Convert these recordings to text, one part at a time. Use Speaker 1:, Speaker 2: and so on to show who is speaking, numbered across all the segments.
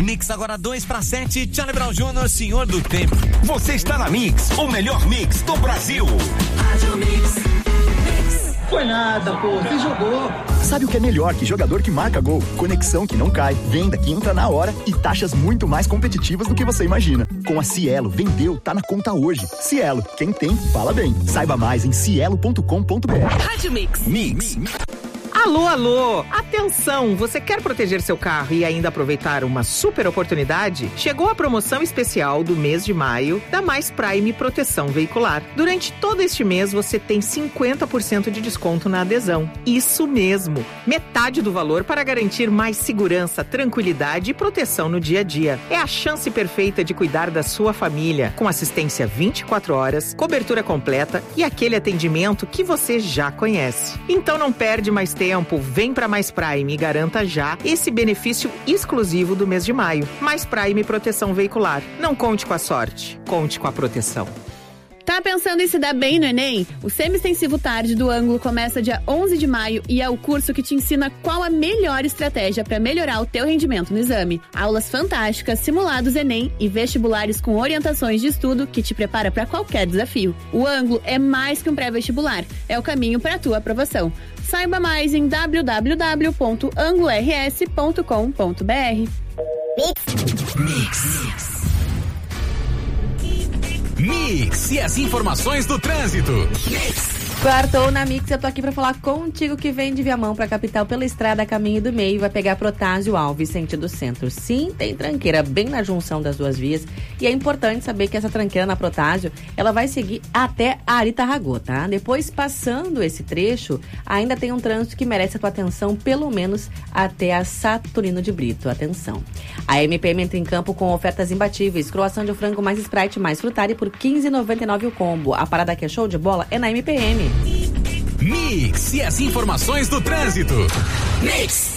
Speaker 1: Mix agora 2-7, Charlie Brown Jr., Senhor do Tempo.
Speaker 2: Você está na Mix, o melhor mix do Brasil.
Speaker 3: Rádio Mix.
Speaker 4: Foi nada, pô, você jogou.
Speaker 5: Sabe o que é melhor que jogador que marca gol? Conexão que não cai, venda que entra na hora e taxas muito mais competitivas do que você imagina. Com a Cielo, vendeu, tá na conta hoje. Cielo, quem tem, fala bem. Saiba mais em cielo.com.br.
Speaker 3: Rádio Mix.
Speaker 2: Mix.
Speaker 6: Alô, alô! Atenção! Você quer proteger seu carro e ainda aproveitar uma super oportunidade? Chegou a promoção especial do mês de maio da Mais Prime Proteção Veicular. Durante todo este mês você tem 50% de desconto na adesão. Isso mesmo! Metade do valor para garantir mais segurança, tranquilidade e proteção no dia a dia. É a chance perfeita de cuidar da sua família, com assistência 24 horas, cobertura completa e aquele atendimento que você já conhece. Então não perde mais tempo, vem para Mais Prime e garanta já esse benefício exclusivo do mês de maio. Mais Prime Proteção Veicular. Não conte com a sorte, conte com a proteção.
Speaker 7: Tá pensando em se dar bem no Enem? O Semi-Extensivo Tarde do Ângulo começa dia 11 de maio e é o curso que te ensina qual a melhor estratégia para melhorar o teu rendimento no exame. Aulas fantásticas, simulados Enem e vestibulares com orientações de estudo que te prepara para qualquer desafio. O Ângulo é mais que um pré-vestibular, é o caminho para a tua aprovação. Saiba mais em www.angulors.com.br.
Speaker 1: Mix e as informações do trânsito.
Speaker 8: Quartou na Mix, eu tô aqui pra falar contigo que vem de Viamão pra capital pela estrada Caminho do Meio, vai pegar Protásio Alves, sentido centro. Sim, tem tranqueira bem na junção das duas vias e é importante saber que essa tranqueira na Protásio, ela vai seguir até Aritarragô, tá? Depois, passando esse trecho, ainda tem um trânsito que merece a tua atenção, pelo menos até a Saturnino de Brito. Atenção. A MPM entra em campo com ofertas imbatíveis, croação de frango mais Sprite mais Frutari por R$15,99 o combo. A parada que é show de bola é na MPM.
Speaker 1: Mix e as informações do trânsito. Mix.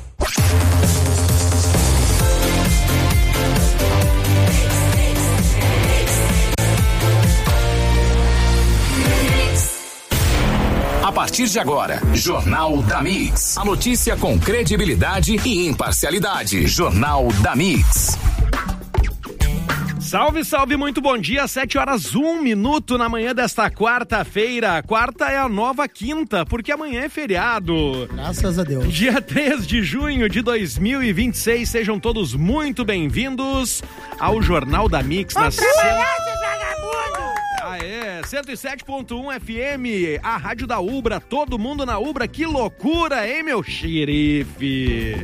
Speaker 1: A partir de agora, Jornal da Mix. A notícia com credibilidade e imparcialidade. Jornal da Mix.
Speaker 9: Salve, salve, muito bom dia, 7h01 na manhã desta quarta-feira. Quarta é a nova quinta, porque amanhã é feriado.
Speaker 10: Graças a Deus.
Speaker 9: Dia 3 de junho de 2026, sejam todos muito bem-vindos ao Jornal da Mix. Na 107.1 FM, a rádio da Ubra, todo mundo na Ubra, que loucura, hein, meu xerife?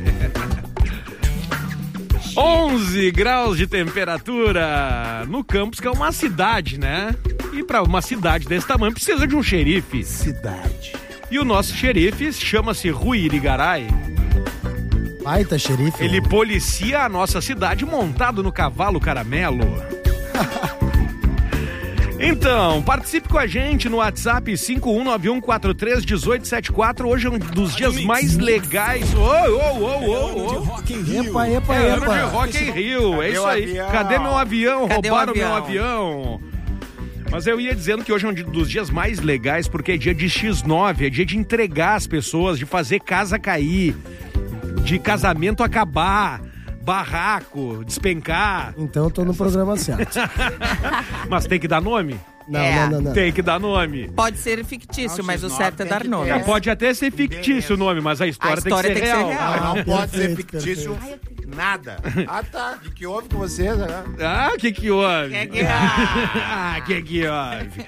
Speaker 9: 11 graus de temperatura no campus, que é uma cidade, né? E pra uma cidade desse tamanho precisa de um xerife.
Speaker 10: Cidade.
Speaker 9: E o nosso xerife chama-se Rui Irigaray.
Speaker 10: Baita xerife.
Speaker 9: Ele policia a nossa cidade montado no cavalo caramelo. Então, participe com a gente no WhatsApp 5191431874. Hoje é um dos dias mais legais.
Speaker 10: Epa.
Speaker 9: É ano de Rock in Rio, é isso aí. Cadê meu avião? Roubaram meu avião. Mas eu ia dizendo que hoje é um dos dias mais legais porque é dia de X9, é dia de entregar as pessoas, de fazer casa cair, de casamento acabar, barraco, despencar.
Speaker 10: Então eu tô no programa certo.
Speaker 9: Mas tem que dar nome?
Speaker 10: Não.
Speaker 9: Tem que dar nome.
Speaker 6: Pode ser fictício, mas o certo é dar nome.
Speaker 9: Pode até ser fictício o nome, mas a história tem que ser real.
Speaker 11: Não pode ser fictício nada. Ah, tá. O que houve com vocês?
Speaker 9: O que houve? Que houve?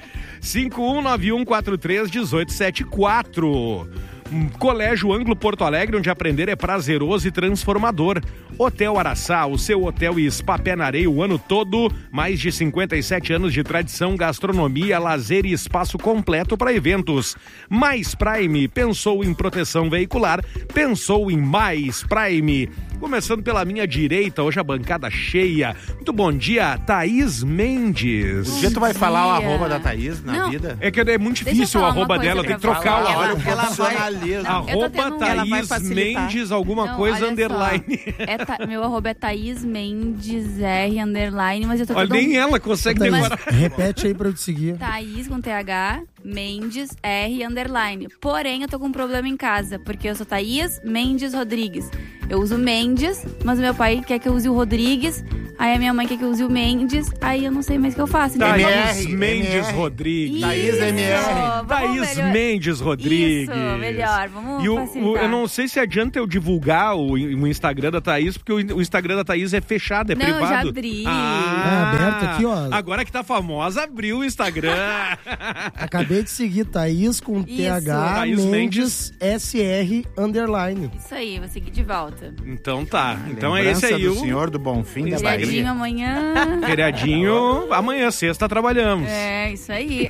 Speaker 9: 5191431874. Colégio Anglo Porto Alegre, onde aprender é prazeroso e transformador. Hotel Araçá, o seu hotel e spa pé na areia o ano todo. Mais de 57 anos de tradição, gastronomia, lazer e espaço completo para eventos. Mais Prime, pensou em proteção veicular, pensou em Mais Prime. Começando pela minha direita, hoje a bancada cheia. Muito bom dia, Thaís Mendes.
Speaker 11: Um dia tu vai falar o arroba da Thaís na vida?
Speaker 9: É que é muito difícil o arroba dela, tem que trocar o arroba. Arroba Thaís Mendes, alguma coisa, underline.
Speaker 12: Meu arroba é Thaís Mendes R, underline, mas eu tô
Speaker 9: Olha, nem ela consegue demorar.
Speaker 10: Repete aí pra eu te seguir.
Speaker 12: Thaís com TH, Mendes R _. Porém, eu tô com um problema em casa, porque eu sou Thaís Mendes Rodrigues. Eu uso Mendes, mas o meu pai quer que eu use o Rodrigues. Aí a minha mãe quer que eu use o Mendes. Aí eu não sei mais o que eu faço. Então,
Speaker 9: Thaís Mendes Rodrigues.
Speaker 11: Thaís MR.
Speaker 9: Thaís Mendes Rodrigues.
Speaker 12: Isso, melhor. Vamos facilitar.
Speaker 9: Eu não sei se adianta eu divulgar o Instagram da Thaís, porque o Instagram da Thaís é fechado, é privado.
Speaker 12: Não, já abri.
Speaker 10: Aberto aqui, ó.
Speaker 9: Agora que tá famosa, abriu o Instagram.
Speaker 10: Acabei de seguir Thaís com
Speaker 12: Isso.
Speaker 10: TH
Speaker 9: Thaís
Speaker 10: Mendes SR _.
Speaker 12: Isso aí, vou seguir de volta.
Speaker 9: Então tá. Então é esse aí
Speaker 11: do Senhor do Bonfim da Bahia.
Speaker 12: Feriadinho amanhã.
Speaker 9: Feriadinho amanhã, sexta, trabalhamos.
Speaker 12: É, isso aí.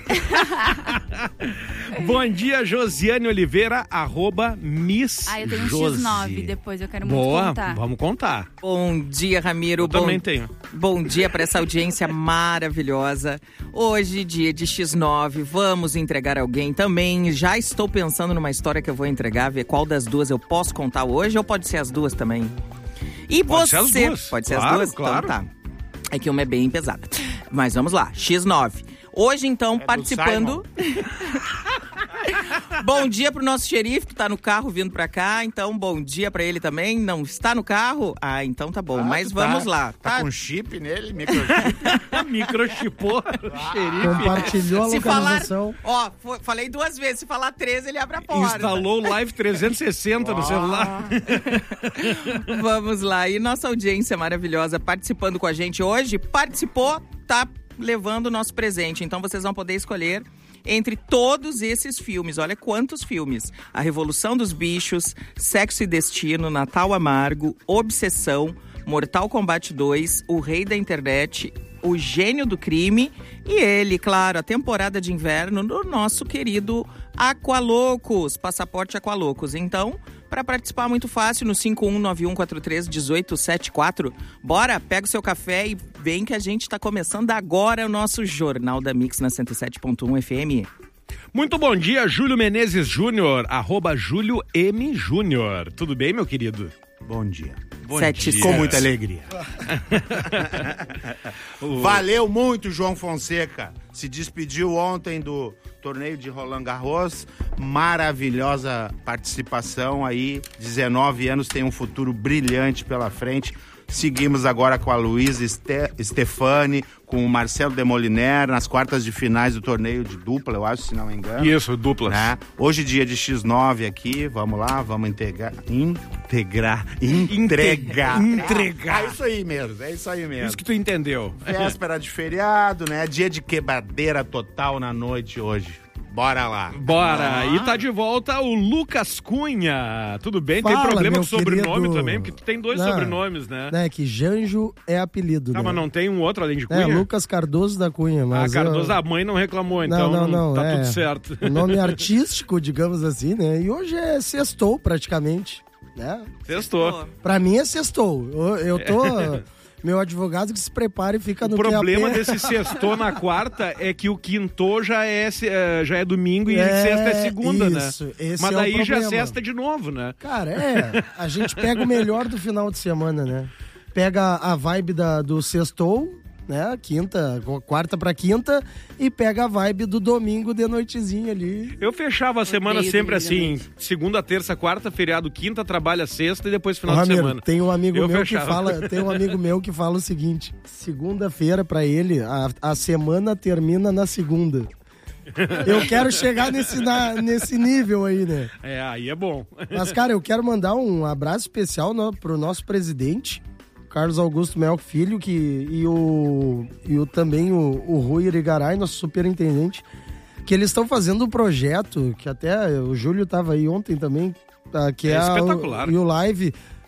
Speaker 9: Bom dia, Josiane Oliveira, @Miss
Speaker 12: Eu tenho um
Speaker 9: Josi.
Speaker 12: X9, depois eu quero muito
Speaker 9: Boa,
Speaker 12: contar.
Speaker 9: vamos contar.
Speaker 6: Bom dia, Ramiro.
Speaker 9: Eu também tenho.
Speaker 6: Bom dia para essa audiência maravilhosa. Hoje, dia de X9, vamos entregar alguém também. Já estou pensando numa história que eu vou entregar, ver qual das duas eu posso contar hoje, ou pode ser as duas também. E
Speaker 9: Pode
Speaker 6: você...
Speaker 9: ser as duas.
Speaker 6: Pode ser
Speaker 9: Claro,
Speaker 6: as duas?
Speaker 9: claro.
Speaker 6: Então tá. É que uma é bem pesada. Mas vamos lá, X9. Hoje, então, participando... Bom dia pro nosso xerife que tá no carro vindo pra cá. Então, bom dia pra ele também. Não está no carro? Ah, então tá bom. Mas vamos lá.
Speaker 11: Tá com chip nele? Microchip?
Speaker 9: Microchipou o xerife.
Speaker 10: Compartilhou a
Speaker 6: Se falar,
Speaker 10: localização.
Speaker 6: falei 2 vezes. Se falar 13, ele abre a porta.
Speaker 9: Instalou o Live 360 no celular.
Speaker 6: Vamos lá. E nossa audiência maravilhosa participando com a gente hoje. Participou, tá levando o nosso presente. Então, vocês vão poder escolher entre todos esses filmes. Olha quantos filmes. A Revolução dos Bichos, Sexo e Destino, Natal Amargo, Obsessão, Mortal Kombat 2, O Rei da Internet, O Gênio do Crime e ele, claro, a temporada de inverno do nosso querido Aqualocos, Passaporte Aqualocos. Então, para participar muito fácil no 5191431874. Bora, pega o seu café e vem que a gente está começando agora o nosso Jornal da Mix na 107.1 FM.
Speaker 9: Muito bom dia, Júlio Menezes Júnior, @Júlio M Júnior. Tudo bem, meu querido?
Speaker 11: Bom dia.
Speaker 9: Bom
Speaker 6: dia.
Speaker 11: Com muita alegria. Valeu muito, João Fonseca. Se despediu ontem do torneio de Roland Garros. Maravilhosa participação aí. 19 anos, tem um futuro brilhante pela frente. Seguimos agora com a Luísa Stefani, com o Marcelo Demoliner, nas quartas de finais do torneio de dupla, eu acho, se não me engano.
Speaker 9: Isso, duplas.
Speaker 11: Né? Hoje, dia de X9 aqui, vamos lá, vamos entregar. É isso aí mesmo,
Speaker 9: Isso que tu entendeu.
Speaker 11: Véspera de feriado, né? Dia de quebradeira total na noite hoje. Bora lá.
Speaker 9: Bora. E tá de volta o Lucas Cunha. Tudo bem?
Speaker 10: Fala,
Speaker 9: tem problema
Speaker 10: meu
Speaker 9: com sobrenome
Speaker 10: querido.
Speaker 9: também? Porque tu tem 2
Speaker 10: Não,
Speaker 9: sobrenomes, né?
Speaker 10: É que Janjo é apelido,
Speaker 9: Tá,
Speaker 10: né?
Speaker 9: mas não tem um outro além de Cunha?
Speaker 10: Lucas Cardoso da Cunha. Mas
Speaker 9: Cardoso, a mãe não reclamou, então
Speaker 10: não,
Speaker 9: tá tudo certo.
Speaker 10: O nome artístico, digamos assim, né? E hoje é sextou, praticamente, né?
Speaker 9: Sextou.
Speaker 10: Pra mim é sextou. Eu tô... Meu advogado que se prepare e fica no
Speaker 9: O problema
Speaker 10: QAP.
Speaker 9: desse sextou na quarta é que o quinto já é domingo e sexta é segunda,
Speaker 10: isso,
Speaker 9: né?
Speaker 10: Esse
Speaker 9: Mas
Speaker 10: é
Speaker 9: daí
Speaker 10: o
Speaker 9: já
Speaker 10: problema.
Speaker 9: sexta de novo, né?
Speaker 10: Cara, a gente pega o melhor do final de semana, né? Pega a vibe do sextou, né? Quarta pra quinta, e pega a vibe do domingo de noitezinha ali.
Speaker 9: Eu fechava a semana sempre assim, segunda, terça, quarta, feriado, quinta, trabalha sexta e depois final de semana.
Speaker 10: Tem um amigo
Speaker 9: Eu
Speaker 10: meu
Speaker 9: fechava.
Speaker 10: tem um amigo meu que fala o seguinte: segunda-feira pra ele, a semana termina na segunda. Eu quero chegar nesse nível aí, né?
Speaker 9: Aí é bom.
Speaker 10: Mas, cara, eu quero mandar um abraço especial pro nosso presidente, Carlos Augusto Mel Filho, também o Rui Irigaray, nosso superintendente, que eles estão fazendo um projeto, que até o Júlio estava aí ontem também, que é
Speaker 9: espetacular.
Speaker 10: o live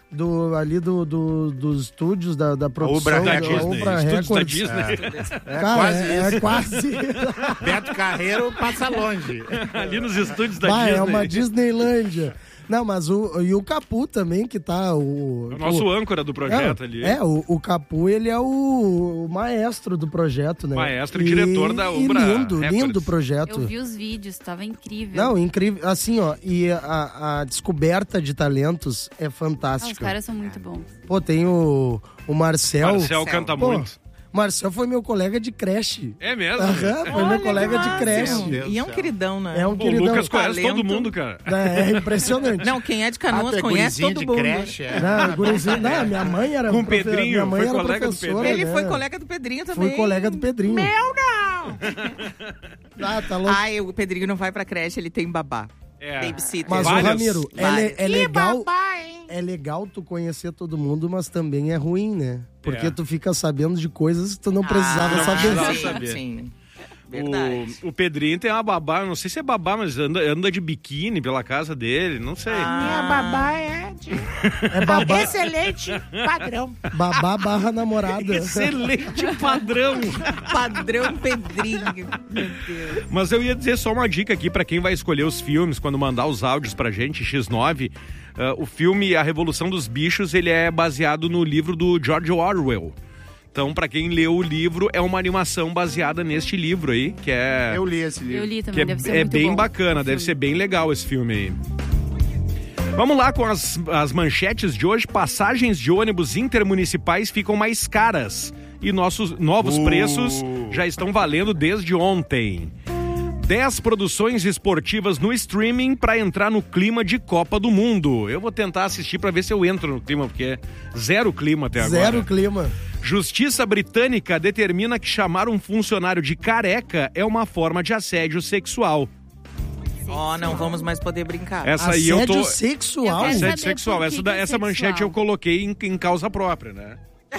Speaker 10: dos estúdios da produção
Speaker 11: Ubra
Speaker 10: da
Speaker 11: Disney.
Speaker 10: Ubra
Speaker 9: Estúdios da
Speaker 10: Records.
Speaker 9: Disney.
Speaker 10: Cara, é quase.
Speaker 11: Beto Carreiro passa longe.
Speaker 9: Ali nos estúdios da
Speaker 10: Bah,
Speaker 9: Disney.
Speaker 10: é uma Disneylândia. Não, mas o Capu também, que tá...
Speaker 9: O nosso âncora do projeto ali.
Speaker 10: O Capu, ele é o maestro do projeto, né?
Speaker 9: Maestro e diretor da Ubra
Speaker 10: lindo
Speaker 9: Records.
Speaker 10: o projeto.
Speaker 12: Eu vi os vídeos, tava incrível.
Speaker 10: Não, incrível. Assim, ó, e a descoberta de talentos é fantástica.
Speaker 12: Os caras são muito bons.
Speaker 10: Pô, tem o Marcel.
Speaker 9: Marcel canta muito.
Speaker 10: Marcel foi meu colega de creche.
Speaker 9: É mesmo?
Speaker 10: Aham, foi meu colega de creche.
Speaker 6: E é um queridão, né?
Speaker 10: É um queridão.
Speaker 9: O Lucas conhece
Speaker 6: Talento.
Speaker 9: todo mundo, cara.
Speaker 10: É impressionante.
Speaker 6: Não, quem é de Canoas conhece todo
Speaker 11: de
Speaker 6: mundo.
Speaker 11: creche,
Speaker 10: Não, gurizinho, não, minha mãe era
Speaker 9: Com o Pedrinho,
Speaker 10: minha mãe
Speaker 9: foi
Speaker 10: era
Speaker 9: colega do
Speaker 10: professora,
Speaker 9: Pedrinho.
Speaker 6: Ele
Speaker 10: né?
Speaker 6: foi colega do Pedrinho também.
Speaker 10: Fui colega do Pedrinho.
Speaker 6: Meu não!
Speaker 10: Ah, tá louco.
Speaker 6: Ai, o Pedrinho não vai pra creche, ele tem babá.
Speaker 9: É.
Speaker 6: Babysitter.
Speaker 10: Mas, ô
Speaker 9: vários-
Speaker 10: Ramiro,
Speaker 6: vários.
Speaker 10: é legal.
Speaker 6: babá, hein?
Speaker 10: É legal tu conhecer todo mundo, mas também é ruim, né? Porque
Speaker 9: É.
Speaker 10: tu fica sabendo de coisas que tu não precisava saber.
Speaker 9: precisava
Speaker 6: sim,
Speaker 9: saber.
Speaker 6: Sim. Verdade.
Speaker 9: O Pedrinho tem uma babá, não sei se é babá, mas anda de biquíni pela casa dele, não sei.
Speaker 6: Minha babá é de
Speaker 10: É babá,
Speaker 6: excelente padrão.
Speaker 10: babá barra namorada.
Speaker 9: Excelente padrão.
Speaker 6: Padrão Pedrinho. Meu Deus.
Speaker 9: Mas eu ia dizer só uma dica aqui pra quem vai escolher os filmes, quando mandar os áudios pra gente, X9. O filme A Revolução dos Bichos, ele é baseado no livro do George Orwell. Então, pra quem leu o livro, é uma animação baseada neste livro aí, que é...
Speaker 11: Eu li esse livro.
Speaker 12: Eu li
Speaker 9: que
Speaker 12: também, deve ser
Speaker 9: é
Speaker 12: muito
Speaker 9: bem
Speaker 12: bom.
Speaker 9: bacana, deve ser bem legal esse filme aí. Vamos lá com as manchetes de hoje. Passagens de ônibus intermunicipais ficam mais caras e nossos novos preços já estão valendo desde ontem. 10 produções esportivas no streaming para entrar no clima de Copa do Mundo. Eu vou tentar assistir para ver se eu entro no clima, porque é zero clima até agora.
Speaker 10: Zero clima.
Speaker 9: Justiça britânica determina que chamar um funcionário de careca é uma forma de assédio sexual.
Speaker 6: Ó, não vamos mais poder brincar.
Speaker 9: Essa aí eu tô...
Speaker 10: Assédio sexual.
Speaker 12: Eu quero
Speaker 9: Assédio
Speaker 12: saber
Speaker 9: sexual.
Speaker 12: por que que é
Speaker 9: Essa manchete
Speaker 12: sexual.
Speaker 9: eu coloquei em causa própria, né?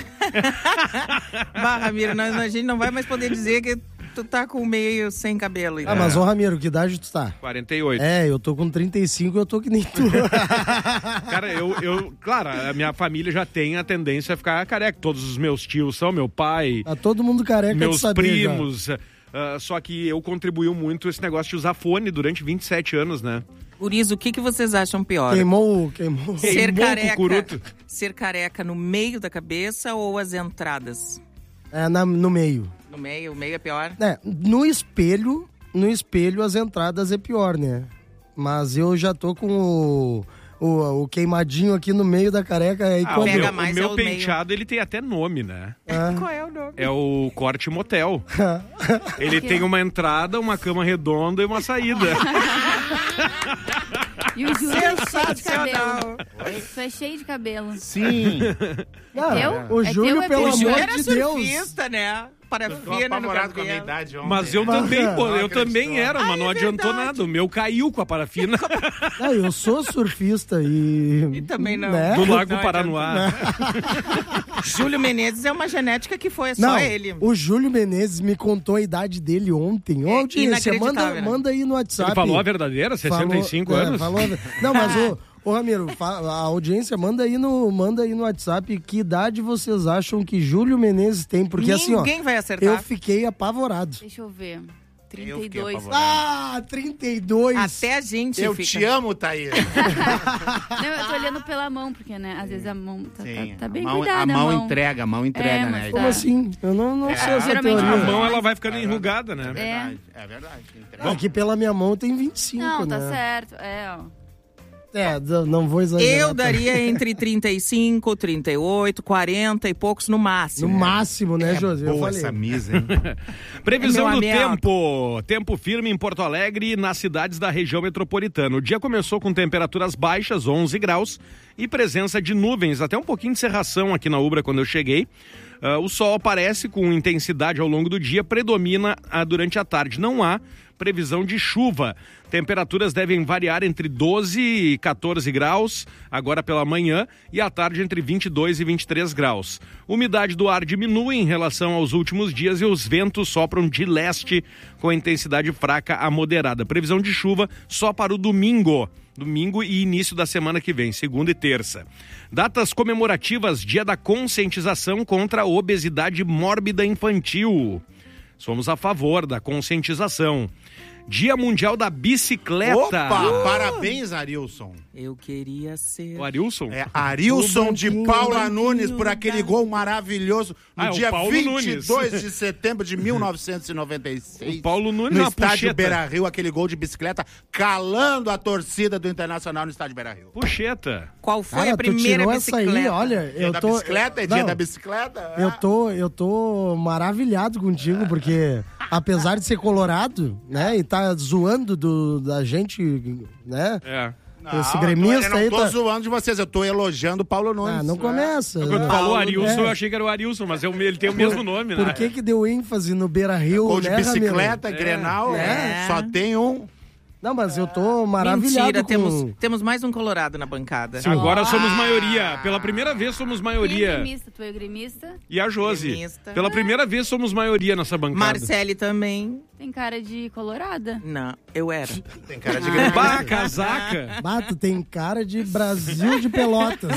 Speaker 6: Bah, Ramiro, a gente não vai mais poder dizer que tu tá com meio sem cabelo.
Speaker 10: Ah, mas ô Ramiro, que idade tu tá?
Speaker 9: 48.
Speaker 10: É, eu tô com 35 e eu tô que nem tu.
Speaker 9: Cara, claro, a minha família já tem a tendência a ficar careca. Todos os meus tios são, meu pai,
Speaker 10: Tá todo mundo careca de
Speaker 9: meus
Speaker 10: saber já.
Speaker 9: primos. Só que eu contribuí muito esse negócio de usar fone durante 27 anos, né?
Speaker 6: Guris, o que vocês acham pior?
Speaker 10: Queimou.
Speaker 6: Ser
Speaker 9: Queimou o
Speaker 6: careca,
Speaker 9: cucuruto.
Speaker 6: ser careca no meio da cabeça ou as entradas?
Speaker 10: É, no meio.
Speaker 6: No meio, o meio é pior?
Speaker 10: É, no espelho as entradas é pior, né? Mas eu já tô com o queimadinho aqui no meio da careca. Aí quando...
Speaker 6: pega
Speaker 9: o
Speaker 6: mais
Speaker 9: meu
Speaker 6: é o meio.
Speaker 9: penteado, ele tem até nome, né?
Speaker 6: Qual é o nome?
Speaker 9: É o corte motel. Ele tem uma entrada, uma cama redonda e uma saída.
Speaker 12: E o Júlio é cheio de cabelo.
Speaker 6: Sensacional.
Speaker 12: Tu é cheio de cabelo.
Speaker 11: Sim.
Speaker 10: Não,
Speaker 12: teu?
Speaker 10: o
Speaker 12: É
Speaker 10: Júlio,
Speaker 12: teu, é
Speaker 10: pelo
Speaker 12: teu?
Speaker 6: O Júlio
Speaker 10: amor
Speaker 6: era
Speaker 10: de Deus.
Speaker 6: surfista, né?
Speaker 11: Tô
Speaker 6: Parafina no
Speaker 11: apavorado com a minha
Speaker 6: cabelo.
Speaker 11: idade ontem.
Speaker 9: Mas eu
Speaker 10: Mas,
Speaker 9: também, pô, eu
Speaker 11: acreditou.
Speaker 9: também era, mas não adiantou
Speaker 6: verdade.
Speaker 9: nada. O meu caiu com a parafina
Speaker 10: Não, eu sou surfista e...
Speaker 6: E também não.
Speaker 10: Né?
Speaker 9: do Lago
Speaker 6: Não
Speaker 9: Paranoá.
Speaker 6: Júlio Menezes é uma genética que foi só
Speaker 10: Não,
Speaker 6: ele.
Speaker 10: o Júlio Menezes me contou a idade dele ontem. Ô, audiência,
Speaker 6: inacreditável, né?
Speaker 10: manda aí no WhatsApp.
Speaker 9: Ele falou a verdadeira, 65
Speaker 10: Falou-
Speaker 9: anos?
Speaker 10: falou não, mas ô Ramiro, a audiência, manda aí no WhatsApp que idade vocês acham que Júlio Menezes tem, porque assim, ó,
Speaker 6: Ninguém vai acertar.
Speaker 10: eu fiquei apavorado.
Speaker 12: Deixa eu ver.
Speaker 11: Eu fiquei
Speaker 12: 32.
Speaker 11: apavorado.
Speaker 10: Ah, 32.
Speaker 6: Até a gente
Speaker 11: Eu
Speaker 6: fica.
Speaker 11: te amo, Thaís.
Speaker 12: Não, eu tô olhando pela mão, porque, né, às vezes a mão tá bem
Speaker 11: a mão,
Speaker 12: cuidada.
Speaker 11: a mão entrega, a mão entrega,
Speaker 12: mas
Speaker 11: né?
Speaker 12: tá.
Speaker 10: Como assim? Eu não sei essa
Speaker 12: geralmente
Speaker 10: teoria.
Speaker 9: A mão, ela vai ficando enrugada, né?
Speaker 11: É verdade. Entrega.
Speaker 10: Aqui pela minha mão tem 25,
Speaker 12: Não,
Speaker 10: né?
Speaker 12: tá certo. É, ó.
Speaker 10: É, não vou exagerar.
Speaker 6: Eu daria entre 35, 38, 40 e poucos no máximo.
Speaker 10: No máximo, né, José? Eu
Speaker 11: Boa
Speaker 10: falei.
Speaker 11: essa misa, hein?
Speaker 9: Previsão
Speaker 6: Meu
Speaker 9: do
Speaker 6: amigo.
Speaker 9: tempo. Tempo firme em Porto Alegre e nas cidades da região metropolitana. O dia começou com temperaturas baixas, 11 graus, e presença de nuvens, até um pouquinho de cerração aqui na Ubra quando eu cheguei. O sol aparece com intensidade ao longo do dia, predomina durante a tarde. Não há previsão de chuva. Temperaturas devem variar entre 12 e 14 graus, agora pela manhã, e à tarde entre 22 e 23 graus. Umidade do ar diminui em relação aos últimos dias e os ventos sopram de leste com intensidade fraca a moderada. Previsão de chuva só para o domingo e início da semana que vem, segunda e terça. Datas comemorativas, dia da conscientização contra a obesidade mórbida infantil. Somos a favor da conscientização. Dia Mundial da Bicicleta.
Speaker 11: Opa, parabéns, Arilson.
Speaker 6: Eu queria ser...
Speaker 9: O Arilson?
Speaker 11: É Arilson de Paula Nunes por aquele gol maravilhoso no dia 22 de setembro de 1996.
Speaker 9: O Paulo Nunes
Speaker 11: no
Speaker 9: na
Speaker 11: estádio
Speaker 9: puxeta.
Speaker 11: Beira-Rio, aquele gol de bicicleta calando a torcida do Internacional no estádio Beira-Rio.
Speaker 9: Puxeta.
Speaker 6: Qual foi
Speaker 10: Cara,
Speaker 6: a primeira
Speaker 10: tu tirou
Speaker 6: bicicleta?
Speaker 10: essa aí, olha,
Speaker 11: Dia da bicicleta? É dia da bicicleta?
Speaker 10: Eu tô maravilhado contigo, porque apesar de ser colorado, né, e tá zoando da gente, né? Esse gremista aí
Speaker 11: eu não tô zoando de vocês, eu tô elogiando o Paulo Nunes.
Speaker 10: não começa.
Speaker 9: Quando tu falou Arilson, eu achei que era o Arilson, mas ele tem o mesmo nome, né?
Speaker 10: Por que deu ênfase no Beira-Rio,
Speaker 11: Gol de
Speaker 10: né,
Speaker 11: bicicleta,
Speaker 10: Ramiro?
Speaker 11: Grenal, só tem um.
Speaker 10: Não, mas eu tô maravilhado
Speaker 6: Mentira, temos mais um colorado na bancada.
Speaker 9: Sim, agora somos maioria. Pela primeira vez somos maioria.
Speaker 12: gremista, tu é gremista?
Speaker 9: E a Josi.
Speaker 6: Gremista.
Speaker 9: Pela primeira vez somos maioria nessa bancada.
Speaker 6: Marcele também.
Speaker 12: Tem cara de colorada.
Speaker 6: Não, eu era.
Speaker 11: Tem cara de gremista.
Speaker 9: Bah, casaca.
Speaker 10: Bato, tem cara de Brasil de Pelotas.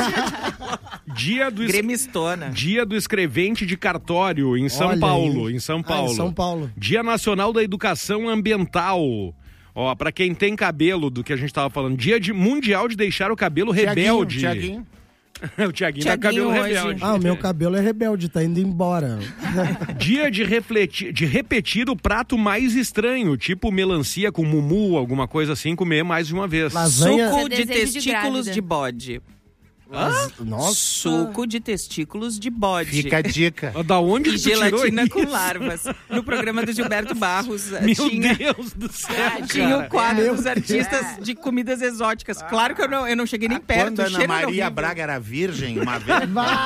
Speaker 6: Gremistona.
Speaker 9: Dia do escrevente de cartório em São
Speaker 10: Olha
Speaker 9: Paulo.
Speaker 10: aí.
Speaker 9: Em São Paulo.
Speaker 10: Em São Paulo.
Speaker 9: Dia Nacional da Educação Ambiental. Ó, pra quem tem cabelo, do que a gente tava falando. Dia mundial de deixar o cabelo rebelde.
Speaker 11: Tiaguinho.
Speaker 9: O Tiaguinho tá com cabelo
Speaker 6: hoje.
Speaker 9: rebelde.
Speaker 10: O meu cabelo é rebelde, tá indo embora.
Speaker 9: Dia de repetir o prato mais estranho, tipo melancia com mumu, alguma coisa assim, comer mais de uma vez.
Speaker 10: Lasanha.
Speaker 6: Suco de
Speaker 12: Desejo de
Speaker 6: testículos
Speaker 12: grávida.
Speaker 6: de bode.
Speaker 10: Nossa.
Speaker 6: Suco de testículos de bode.
Speaker 11: Fica a dica.
Speaker 9: Da onde
Speaker 6: E
Speaker 9: que tu tirou
Speaker 6: gelatina
Speaker 9: isso?
Speaker 6: com larvas. No programa do Gilberto Barros
Speaker 9: Meu
Speaker 6: tinha...
Speaker 9: Deus do céu,
Speaker 6: Tinha
Speaker 9: cara.
Speaker 6: o quadro
Speaker 10: Meu
Speaker 6: dos artistas de comidas exóticas. Claro que eu não cheguei nem perto.
Speaker 11: Quando
Speaker 6: o
Speaker 11: Ana
Speaker 6: cheiro era
Speaker 11: Maria
Speaker 6: horrível.
Speaker 11: Braga era virgem, uma vez,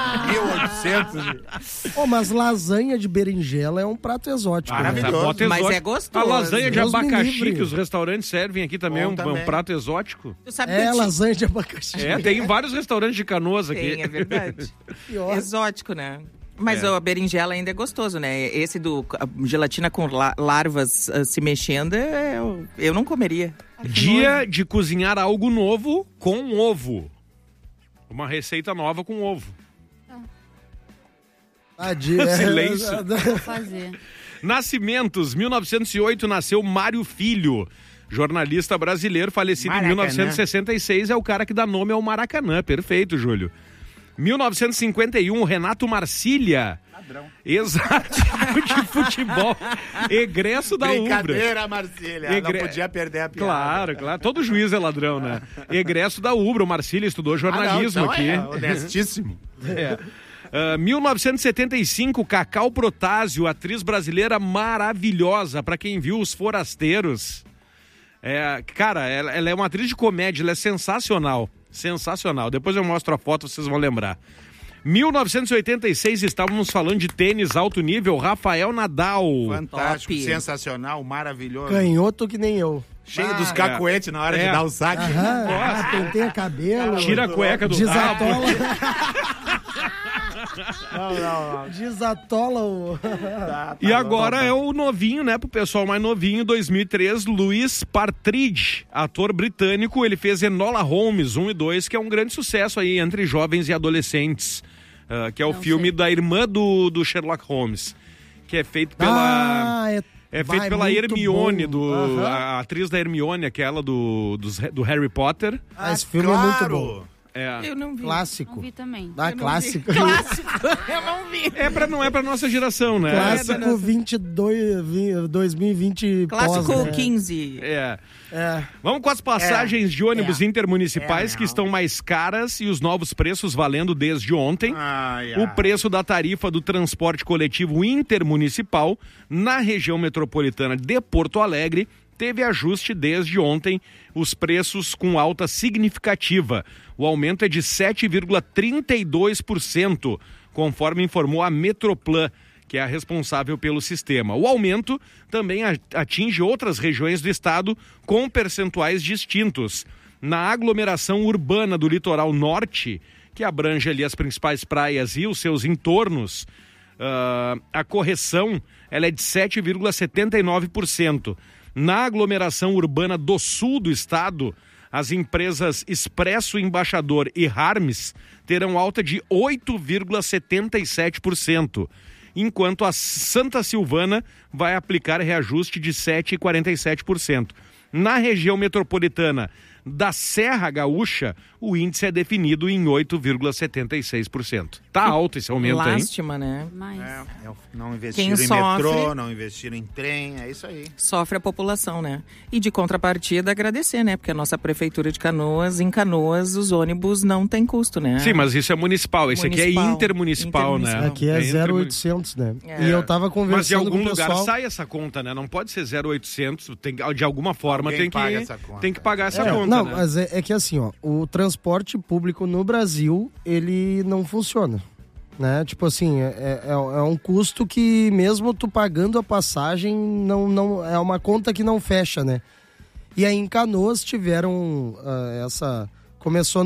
Speaker 11: 1800.
Speaker 10: Mas lasanha de berinjela é um prato exótico.
Speaker 11: Maravilhoso.
Speaker 10: Né?
Speaker 9: Bota
Speaker 6: Mas
Speaker 9: exótico.
Speaker 6: é gostoso.
Speaker 9: A lasanha de
Speaker 10: Deus me
Speaker 9: abacaxi
Speaker 10: livre.
Speaker 9: que os restaurantes servem aqui também é
Speaker 11: Bom
Speaker 9: um
Speaker 11: também.
Speaker 9: prato exótico.
Speaker 6: Tu sabe que
Speaker 10: É
Speaker 6: eu tinha-
Speaker 10: lasanha de abacaxi.
Speaker 9: Tem vários restaurantes de Canoas aqui.
Speaker 6: Tem, é verdade.
Speaker 10: Pior.
Speaker 6: Exótico, né? Mas a berinjela ainda é gostoso, né? Esse do a gelatina com larvas se mexendo, eu não comeria.
Speaker 9: Dia de cozinhar algo novo com ovo. Uma receita nova com ovo. Silêncio.
Speaker 12: Vou fazer.
Speaker 9: Nascimentos, 1908 nasceu Mário Filho, jornalista brasileiro, falecido em
Speaker 11: Maracanã.
Speaker 9: 1966, é o cara que dá nome ao Maracanã. Perfeito, Júlio. 1951, Renato Marcília, ex-árbitro de futebol, egresso da Ubra.
Speaker 11: Brincadeira, Marcília. Não podia perder a piada.
Speaker 9: Claro. Todo juiz é ladrão, né? Egresso da Ubra, o Marcília estudou jornalismo
Speaker 11: então
Speaker 9: aqui.
Speaker 11: é honestíssimo.
Speaker 9: 1975, Cacau Protásio, atriz brasileira maravilhosa, pra quem viu Os Forasteiros. Cara, ela é uma atriz de comédia, ela é sensacional. Sensacional. Depois eu mostro a foto, vocês vão lembrar. 1986, estávamos falando de tênis alto nível, Rafael Nadal.
Speaker 11: Fantástico,
Speaker 6: Top.
Speaker 11: sensacional, maravilhoso.
Speaker 10: Canhoto que nem eu.
Speaker 11: Cheio dos cacuetes na hora de dar o saque.
Speaker 10: Penteia cabelo.
Speaker 9: Tira a cueca do
Speaker 10: Desatola.
Speaker 11: Não.
Speaker 10: Desatola o...
Speaker 9: E agora é o novinho, né, pro pessoal mais novinho, 2003, Louis Partridge, ator britânico. Ele fez Enola Holmes 1 e 2, que é um grande sucesso aí entre jovens e adolescentes, que é o filme da irmã do Sherlock Holmes, que é feito pela... É feito pela Hermione, a atriz da Hermione, aquela do Harry Potter.
Speaker 10: Esse filme é muito bom.
Speaker 6: Eu não vi.
Speaker 10: Clássico.
Speaker 12: Não vi também.
Speaker 10: Clássico.
Speaker 6: Clássico, eu não vi.
Speaker 9: Não é pra nossa geração, né?
Speaker 10: Clássico 2020
Speaker 6: Clássico
Speaker 10: pós, né?
Speaker 6: 15.
Speaker 9: Vamos com as passagens de ônibus intermunicipais que estão mais caras e os novos preços valendo desde ontem. O preço da tarifa do transporte coletivo intermunicipal na região metropolitana de Porto Alegre teve ajuste desde ontem, os preços com alta significativa. O aumento é de 7,32%, conforme informou a Metroplan, que é a responsável pelo sistema. O aumento também atinge outras regiões do estado com percentuais distintos. Na aglomeração urbana do litoral norte, que abrange ali as principais praias e os seus entornos, a correção ela é de 7,79%. Na aglomeração urbana do sul do estado, as empresas Expresso Embaixador e Harmes terão alta de 8,77%. enquanto a Santa Silvana vai aplicar reajuste de 7,47%. Na região metropolitana da Serra Gaúcha, o índice é definido em 8,76%. Tá alto esse aumento,
Speaker 6: Lástima,
Speaker 9: hein?
Speaker 6: né?
Speaker 11: Não investiram em metrô, não investiram em trem, é isso aí.
Speaker 6: Sofre a população, né? E de contrapartida, agradecer, né? Porque a nossa prefeitura de Canoas, em Canoas, os ônibus não tem custo, né?
Speaker 9: Sim, mas isso é municipal. Esse aqui é intermunicipal, né?
Speaker 10: Aqui é 0,800, né? E eu tava conversando
Speaker 9: mas em algum
Speaker 10: com o
Speaker 9: lugar
Speaker 10: pessoal...
Speaker 9: sai essa conta, né? Não pode ser 0,800, de alguma forma tem que pagar essa conta,
Speaker 10: não,
Speaker 9: né?
Speaker 10: mas é que assim, ó, o transporte público no Brasil, ele não funciona, né? Tipo assim, é um custo que mesmo tu pagando a passagem, não é uma conta que não fecha, né? E aí em Canoas tiveram começou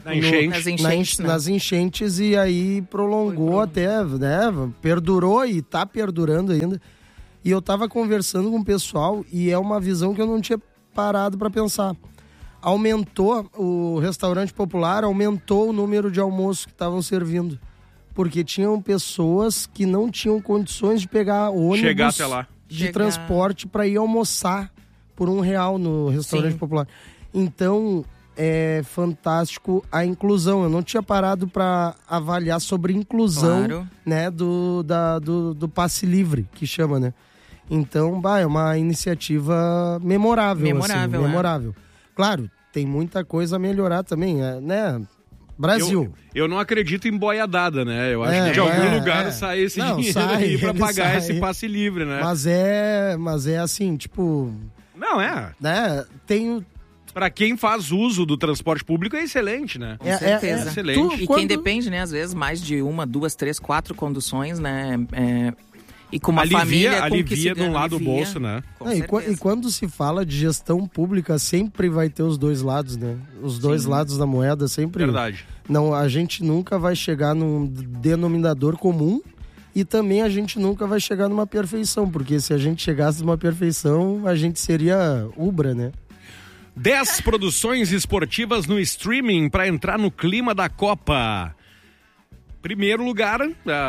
Speaker 10: nas enchentes e aí prolongou até, né? Perdurou e tá perdurando ainda. E eu tava conversando com o pessoal e é uma visão que eu não tinha parado para pensar. Aumentou, o restaurante popular aumentou o número de almoços que estavam servindo. Porque tinham pessoas que não tinham condições de pegar ônibus de transporte para ir almoçar por R$1 no restaurante popular. Então, é fantástico a inclusão. Eu não tinha parado para avaliar sobre inclusão, né, do passe livre, que chama, né? Então, é uma iniciativa memorável. Memorável. Claro, tem muita coisa a melhorar também, né? Brasil.
Speaker 9: Eu não acredito em boiadada, né? Eu acho que de algum lugar sai esse dinheiro aí pra pagar esse passe livre, né?
Speaker 10: Mas é assim, tipo...
Speaker 9: Não, é.
Speaker 10: Né?
Speaker 9: Pra quem faz uso do transporte público é excelente, né?
Speaker 6: Com certeza.
Speaker 9: É excelente.
Speaker 6: E quem depende, né? Às vezes mais de 1, 2, 3, 4 conduções, né? E com uma família...
Speaker 9: Alivia de um lado o bolso, né?
Speaker 10: E quando se fala de gestão pública, sempre vai ter os dois lados, né? Os dois lados da moeda sempre...
Speaker 9: Verdade.
Speaker 10: Não, a gente nunca vai chegar num denominador comum e também a gente nunca vai chegar numa perfeição, porque se a gente chegasse numa perfeição, a gente seria Ubra, né?
Speaker 9: 10 produções esportivas no streaming para entrar no clima da Copa. Primeiro lugar,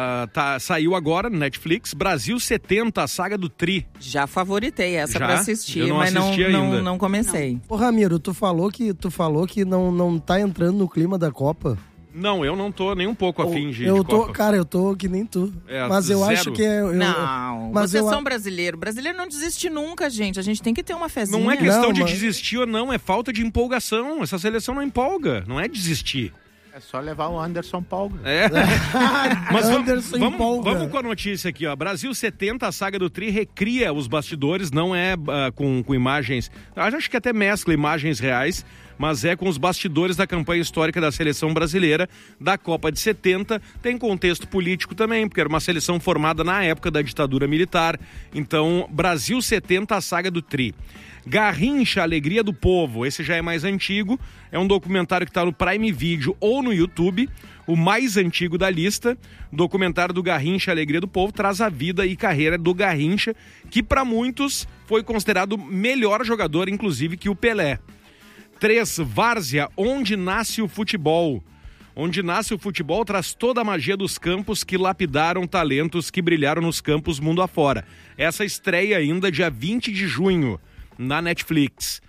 Speaker 9: saiu agora no Netflix, Brasil 70, a saga do Tri.
Speaker 6: Já favoritei essa pra assistir,
Speaker 9: eu não
Speaker 6: mas
Speaker 9: assisti ainda.
Speaker 6: não comecei.
Speaker 10: Ô Ramiro, tu falou que não tá entrando no clima da Copa.
Speaker 9: Não, eu não tô nem um pouco afim de
Speaker 10: Copa.
Speaker 9: Copa.
Speaker 10: Cara, eu tô que nem tu. Mas eu acho que
Speaker 6: vocês são brasileiro. Brasileiro não desiste nunca, gente. A gente tem que ter uma fezinha.
Speaker 9: Não é questão de desistir ou não, é falta de empolgação. Essa seleção não empolga, não é desistir.
Speaker 11: É só levar o Anderson Polga.
Speaker 9: Mas vamos com a notícia aqui, ó. Brasil 70, a saga do Tri recria os bastidores, não é com imagens... Acho que até mescla imagens reais, mas é com os bastidores da campanha histórica da seleção brasileira da Copa de 70. Tem contexto político também, porque era uma seleção formada na época da ditadura militar. Então, Brasil 70, a saga do Tri. Garrincha, Alegria do Povo, esse já é mais antigo, é um documentário que está no Prime Video ou no YouTube, o mais antigo da lista. O documentário do Garrincha, Alegria do Povo, traz a vida e carreira do Garrincha, que para muitos foi considerado melhor jogador, inclusive, que o Pelé. 3, Várzea, Onde Nasce o Futebol. Onde Nasce o Futebol traz toda a magia dos campos que lapidaram talentos que brilharam nos campos mundo afora. Essa estreia ainda dia 20 de junho. Na Netflix.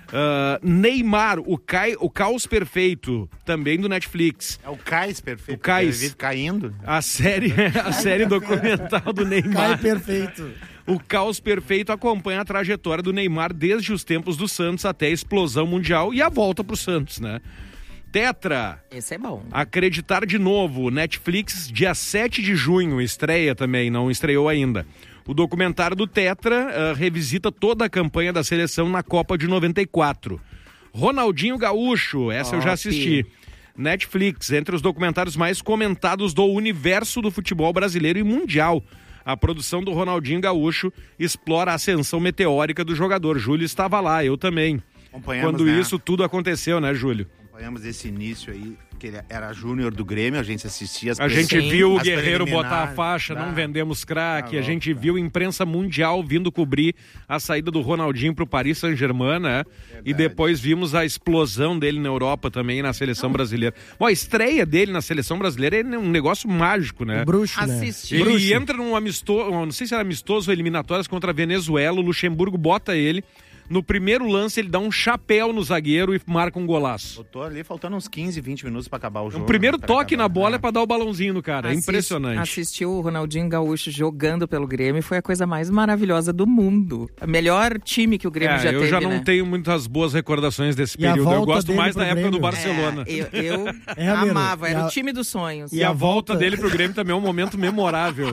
Speaker 9: Neymar, o Caos Perfeito, também do Netflix.
Speaker 11: É o Cais Perfeito.
Speaker 9: O Cais.
Speaker 11: Caindo.
Speaker 9: A série documental do Neymar.
Speaker 10: Cai Perfeito.
Speaker 9: O Caos Perfeito acompanha a trajetória do Neymar desde os tempos do Santos até a explosão mundial e a volta pro Santos, né? Tetra.
Speaker 6: Esse é bom.
Speaker 9: Acreditar de Novo, Netflix, dia 7 de junho, estreia também, não estreou ainda. O documentário do Tetra revisita toda a campanha da seleção na Copa de 94. Ronaldinho Gaúcho, essa eu já assisti. Netflix, entre os documentários mais comentados do universo do futebol brasileiro e mundial. A produção do Ronaldinho Gaúcho explora a ascensão meteórica do jogador. Júlio estava lá, eu também. Quando isso tudo aconteceu, né, Júlio?
Speaker 11: Acompanhamos esse início aí que ele era júnior do Grêmio, a gente assistia
Speaker 9: A gente viu o Guerreiro botar a
Speaker 11: preliminares.
Speaker 9: faixa, não vendemos craque. A gente viu imprensa mundial vindo cobrir a saída do Ronaldinho pro Paris Saint-Germain, né? E depois vimos a explosão dele na Europa também, na seleção brasileira. Bom, a estreia dele na seleção brasileira é um negócio mágico, né?
Speaker 10: Bruxo,
Speaker 6: Assisti.
Speaker 10: né?
Speaker 9: Ele entra num amistoso, não sei se era amistoso ou eliminatórias contra a Venezuela, o Luxemburgo bota ele. No primeiro lance, ele dá um chapéu no zagueiro e marca um golaço.
Speaker 11: Eu tô ali faltando uns 15, 20 minutos pra acabar o jogo.
Speaker 9: O primeiro
Speaker 11: pra
Speaker 9: toque
Speaker 11: acabar.
Speaker 9: na bola é pra dar o balãozinho no cara. É impressionante.
Speaker 6: Assistir o Ronaldinho Gaúcho jogando pelo Grêmio foi a coisa mais maravilhosa do mundo. O melhor time que o Grêmio já teve,
Speaker 9: eu já não
Speaker 6: né?
Speaker 9: tenho muitas boas recordações desse
Speaker 10: E a
Speaker 9: período. Eu
Speaker 10: volta
Speaker 9: gosto
Speaker 10: dele
Speaker 9: mais
Speaker 10: pro
Speaker 9: da época
Speaker 10: Grêmio.
Speaker 9: do Barcelona.
Speaker 6: Eu
Speaker 10: Ramiro,
Speaker 6: amava,
Speaker 10: e
Speaker 6: era
Speaker 10: a-
Speaker 6: o time dos sonhos.
Speaker 9: E a volta dele pro Grêmio também é um momento memorável.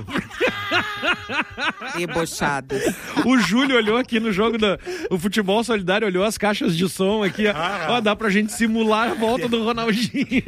Speaker 6: Debochado.
Speaker 9: O Júlio olhou aqui no jogo do Futebol Solidário, olhou as caixas de som aqui. Ó, dá pra gente simular a volta do Ronaldinho.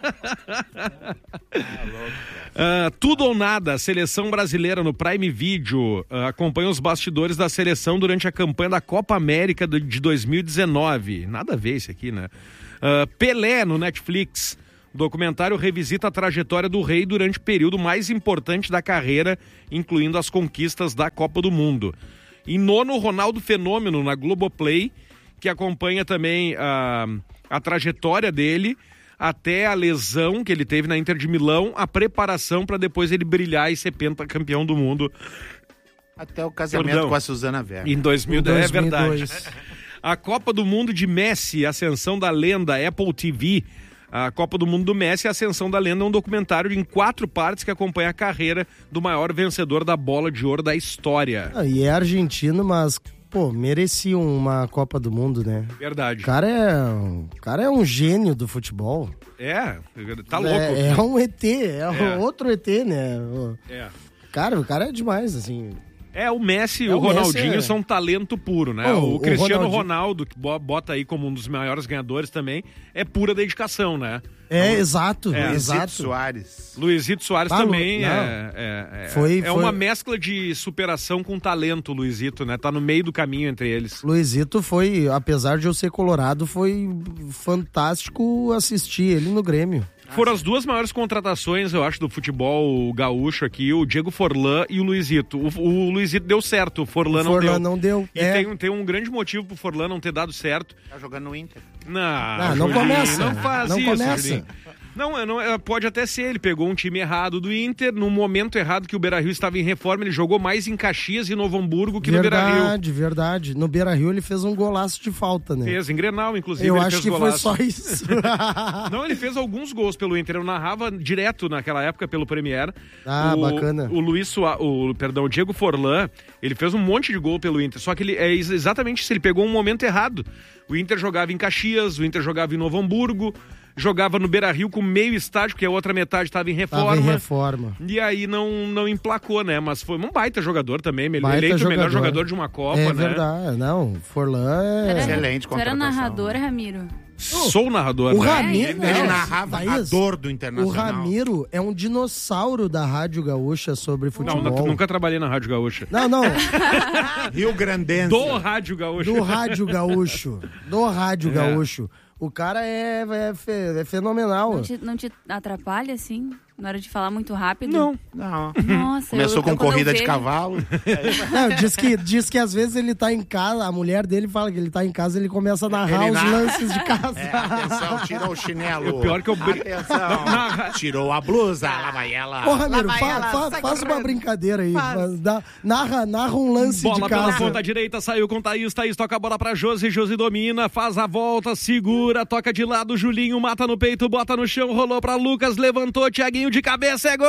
Speaker 9: Tudo ou nada, a seleção brasileira no Prime Video acompanha os bastidores da seleção durante a campanha da Copa América de 2019. Nada a ver isso aqui, né? Pelé no Netflix. O documentário revisita a trajetória do rei durante o período mais importante da carreira, incluindo as conquistas da Copa do Mundo. Em nono, Ronaldo Fenômeno na Globoplay, que acompanha também a trajetória dele até a lesão que ele teve na Inter de Milão, a preparação para depois ele brilhar e ser pentacampeão do mundo.
Speaker 11: Até o casamento com a Suzana Verde.
Speaker 9: Em 2010, é
Speaker 10: 2002.
Speaker 9: verdade. A Copa do Mundo de Messi, Ascensão da Lenda, Apple TV. A Copa do Mundo do Messi, Ascensão da Lenda, é um documentário em 4 partes que acompanha a carreira do maior vencedor da Bola de Ouro da história.
Speaker 10: E é argentino, mas, pô, merecia uma Copa do Mundo, né?
Speaker 9: Verdade.
Speaker 10: O cara é um gênio do futebol.
Speaker 9: Tá louco.
Speaker 10: É um ET, outro ET, né?
Speaker 9: É.
Speaker 10: Cara, o cara é demais, assim.
Speaker 9: O Messi e o Ronaldinho são talento puro, né? O Cristiano Ronaldo, que bota aí como um dos maiores ganhadores também, é pura dedicação, né?
Speaker 10: Exato.
Speaker 11: Luizito Soares.
Speaker 9: Luizito Soares também
Speaker 10: Foi
Speaker 9: uma mescla de superação com talento, Luizito, né? Tá no meio do caminho entre eles.
Speaker 10: Luizito foi, apesar de eu ser colorado, foi fantástico assistir ele no Grêmio.
Speaker 9: Foram as duas maiores contratações, eu acho, do futebol gaúcho aqui, o Diego Forlan e o Luizito. O Luizito deu certo, o Forlan não deu. E tem um grande motivo pro Forlan não ter dado certo.
Speaker 11: Tá jogando no Inter.
Speaker 10: Não começa.
Speaker 9: Não faz
Speaker 10: não
Speaker 9: isso,
Speaker 10: começa.
Speaker 9: Julinho. Não, pode até ser, ele pegou um time errado do Inter, no momento errado que o Beira-Rio estava em reforma, ele jogou mais em Caxias e Novo Hamburgo que no Beira-Rio.
Speaker 10: Verdade. No Beira-Rio ele fez um golaço de falta, né?
Speaker 9: Fez, em Grenal, inclusive.
Speaker 10: Eu
Speaker 9: ele
Speaker 10: acho
Speaker 9: fez
Speaker 10: que
Speaker 9: golaço.
Speaker 10: foi só isso.
Speaker 9: Não, ele fez alguns gols pelo Inter, eu narrava direto naquela época pelo Premier.
Speaker 10: Bacana.
Speaker 9: O Diego Forlan, ele fez um monte de gol pelo Inter, só que ele exatamente isso, ele pegou um momento errado. O Inter jogava em Caxias, o Inter jogava em Novo Hamburgo, jogava no Beira-Rio com meio estádio, porque a outra metade estava em reforma. E aí não emplacou, né? Mas foi um baita jogador também, eleito o melhor jogador de uma Copa, né?
Speaker 10: É verdade, não, Forlan é...
Speaker 11: Excelente contratação.
Speaker 12: Tu era narrador, Ramiro?
Speaker 9: Sou narrador.
Speaker 10: O
Speaker 9: né?
Speaker 10: Ramiro,
Speaker 11: Ele narrava a dor do Internacional.
Speaker 10: O Ramiro é um dinossauro da Rádio Gaúcha sobre futebol.
Speaker 9: Não, nunca trabalhei na Rádio Gaúcha.
Speaker 10: Não.
Speaker 11: Rio Grandense.
Speaker 9: Do Rádio Gaúcho.
Speaker 10: Do Rádio Gaúcho. O cara é fenomenal.
Speaker 12: Não te atrapalha, assim? Na hora de falar muito rápido?
Speaker 11: Não.
Speaker 12: Nossa,
Speaker 11: Começou com corrida de
Speaker 12: vejo...
Speaker 11: cavalo.
Speaker 10: Não, diz que às vezes ele tá em casa, a mulher dele fala que ele tá em casa, ele começa a narrar os lances de casa.
Speaker 11: Atenção, tirou o chinelo.
Speaker 9: O pior que eu...
Speaker 11: Atenção, tirou a blusa, lá vai ela.
Speaker 10: Ô, Ramiro, faz uma brincadeira aí. Narra um lance
Speaker 9: bola
Speaker 10: de casa.
Speaker 9: Bola pela ponta direita, saiu com Thaís toca a bola pra Josi domina, faz a volta, segura, toca de lado, Julinho mata no peito, bota no chão, rolou pra Lucas, levantou, Thiaguinho de cabeça, é gol!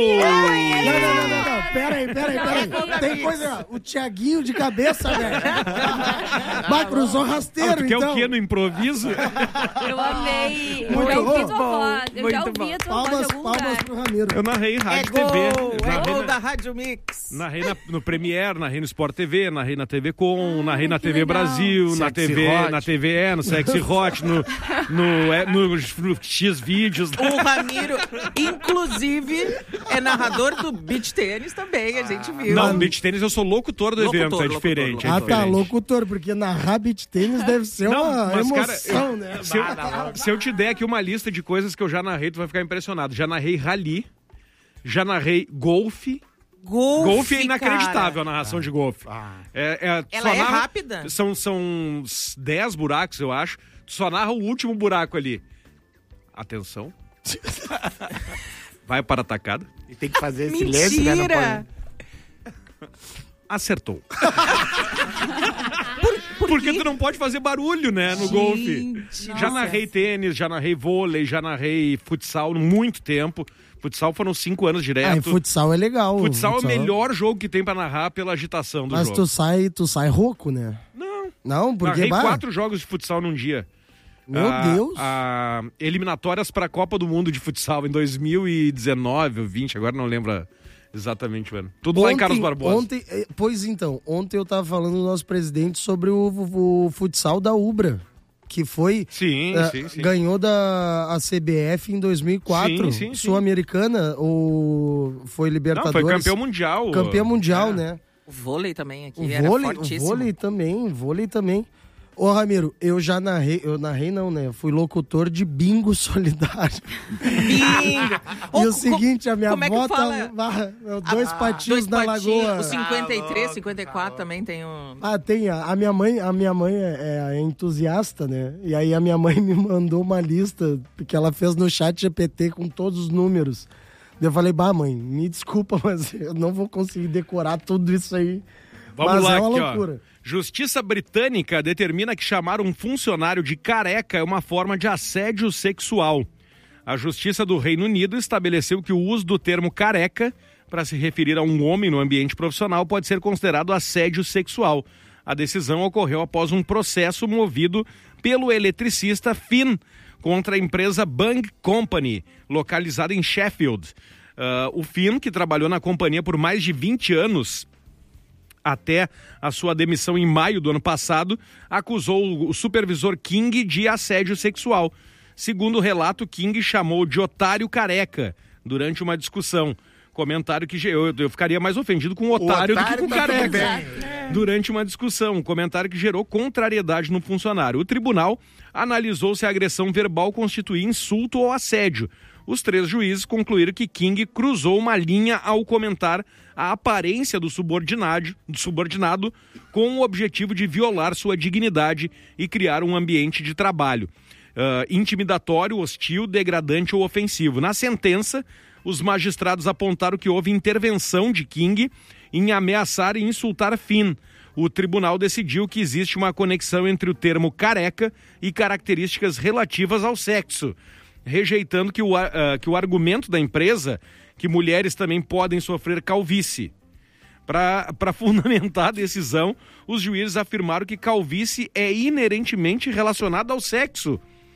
Speaker 10: Não, pera aí. Tem coisa, o Thiaguinho de cabeça, velho. Vai, cruzou rasteiro,
Speaker 9: tu quer
Speaker 10: então.
Speaker 9: o quê no improviso?
Speaker 12: Eu amei.
Speaker 10: Muito
Speaker 12: eu já ouvi
Speaker 10: bom.
Speaker 12: tua voz. Eu já ouvi a tua voz em algum
Speaker 10: Palmas
Speaker 12: lugar.
Speaker 10: pro Ramiro.
Speaker 9: Eu narrei Rádio
Speaker 6: gol,
Speaker 9: TV.
Speaker 6: gol da Rádio Mix.
Speaker 9: Narrei no Premier, narrei no Sport TV, narrei na TV Com, narrei na
Speaker 12: que
Speaker 9: TV
Speaker 12: legal.
Speaker 9: Brasil, na
Speaker 11: Sexy
Speaker 9: TV,
Speaker 11: Hot.
Speaker 9: na TVE, no Sexy Hot, no X Vídeos.
Speaker 6: O Ramiro inclusive, é narrador do beach tênis também, a gente viu.
Speaker 9: Não, beach tênis eu sou locutor do evento, é diferente.
Speaker 10: Tá, locutor, porque narrar beach tênis deve ser uma emoção, né?
Speaker 9: Se eu te der aqui uma lista de coisas que eu já narrei, tu vai ficar impressionado. Já narrei rally, já narrei golfe. Golfe é inacreditável, a narração de golfe.
Speaker 6: Ela é rápida?
Speaker 9: São 10 buracos, eu acho. Tu só narra o último buraco ali. Atenção. Vai para a atacada.
Speaker 11: E tem que fazer silêncio, né? Não pode...
Speaker 9: Acertou. Porque tu não pode fazer barulho, né, no golfe. Já narrei tênis, já narrei vôlei, já narrei futsal muito tempo. Futsal foram 5 anos direto.
Speaker 10: E futsal é legal.
Speaker 9: Futsal é o melhor jogo que tem pra narrar pela agitação do
Speaker 10: jogo. Mas tu sai rouco, né? Não, porque...
Speaker 9: Narrei 4 jogos de futsal num dia.
Speaker 10: Meu Deus.
Speaker 9: Eliminatórias pra Copa do Mundo de futsal em 2019 ou 20, agora não lembro exatamente o ano. Tudo lá em Carlos Barbosa.
Speaker 10: Ontem eu tava falando do nosso presidente sobre o futsal da Ubra. Que foi...
Speaker 9: Sim.
Speaker 10: Ganhou a CBF em 2004.
Speaker 9: Sim.
Speaker 10: Sul-Americana ou foi Libertadores?
Speaker 9: Não, foi campeão mundial.
Speaker 10: Campeão mundial, né?
Speaker 6: O vôlei também aqui era fortíssimo.
Speaker 10: O vôlei também. Ô, Ramiro, eu narrei não, né? Eu fui locutor de bingo solidário.
Speaker 6: Bingo!
Speaker 10: E o seguinte, a minha avó dois patinhos na lagoa.
Speaker 6: O 53, 54 também tem um...
Speaker 10: Tem. A minha mãe é entusiasta, né? E aí a minha mãe me mandou uma lista que ela fez no chat GPT com todos os números. Eu falei, mãe, me desculpa, mas eu não vou conseguir decorar tudo isso aí.
Speaker 9: Vamos lá,
Speaker 10: é uma
Speaker 9: aqui,
Speaker 10: loucura.
Speaker 9: Justiça britânica determina que chamar um funcionário de careca é uma forma de assédio sexual. A Justiça do Reino Unido estabeleceu que o uso do termo careca para se referir a um homem no ambiente profissional pode ser considerado assédio sexual. A decisão ocorreu após um processo movido pelo eletricista Finn contra a empresa Bang Company, localizada em Sheffield. O Finn, que trabalhou na companhia por mais de 20 anos, até a sua demissão em maio do ano passado, acusou o supervisor King de assédio sexual. Segundo o relato, King chamou de otário careca durante uma discussão. Comentário que eu ficaria mais ofendido com o otário do que com o careca. Durante uma discussão, comentário que gerou contrariedade no funcionário. O tribunal analisou se a agressão verbal constituía insulto ou assédio. Os 3 juízes concluíram que King cruzou uma linha ao comentar a aparência do subordinado com o objetivo de violar sua dignidade e criar um ambiente de trabalho intimidatório, hostil, degradante ou ofensivo. Na sentença, os magistrados apontaram que houve intervenção de King em ameaçar e insultar Finn. O tribunal decidiu que existe uma conexão entre o termo careca e características relativas ao sexo, rejeitando que o argumento da empresa que mulheres também podem sofrer calvície. Para fundamentar a decisão, os juízes afirmaram que calvície é inerentemente relacionada ao sexo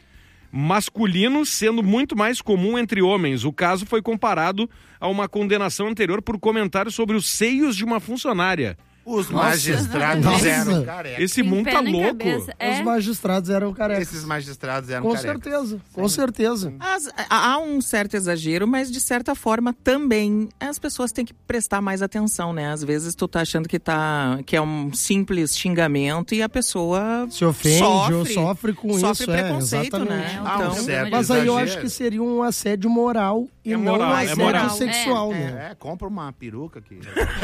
Speaker 9: masculino, sendo muito mais comum entre homens. O caso foi comparado a uma condenação anterior por comentários sobre os seios de uma funcionária.
Speaker 11: Os magistrados eram carecas.
Speaker 9: Esse mundo tá louco.
Speaker 10: Os magistrados eram carecas.
Speaker 11: Esses magistrados eram
Speaker 10: carecas. Com certeza.
Speaker 6: Há um certo exagero, mas de certa forma também as pessoas têm que prestar mais atenção, né? Às vezes tu tá achando que é um simples xingamento e a pessoa
Speaker 10: se ofende ou sofre com isso.
Speaker 6: Sofre preconceito, né?
Speaker 10: Então, mas aí eu acho que seria um assédio moral e não um assédio sexual, né?
Speaker 11: Compra uma peruca aqui.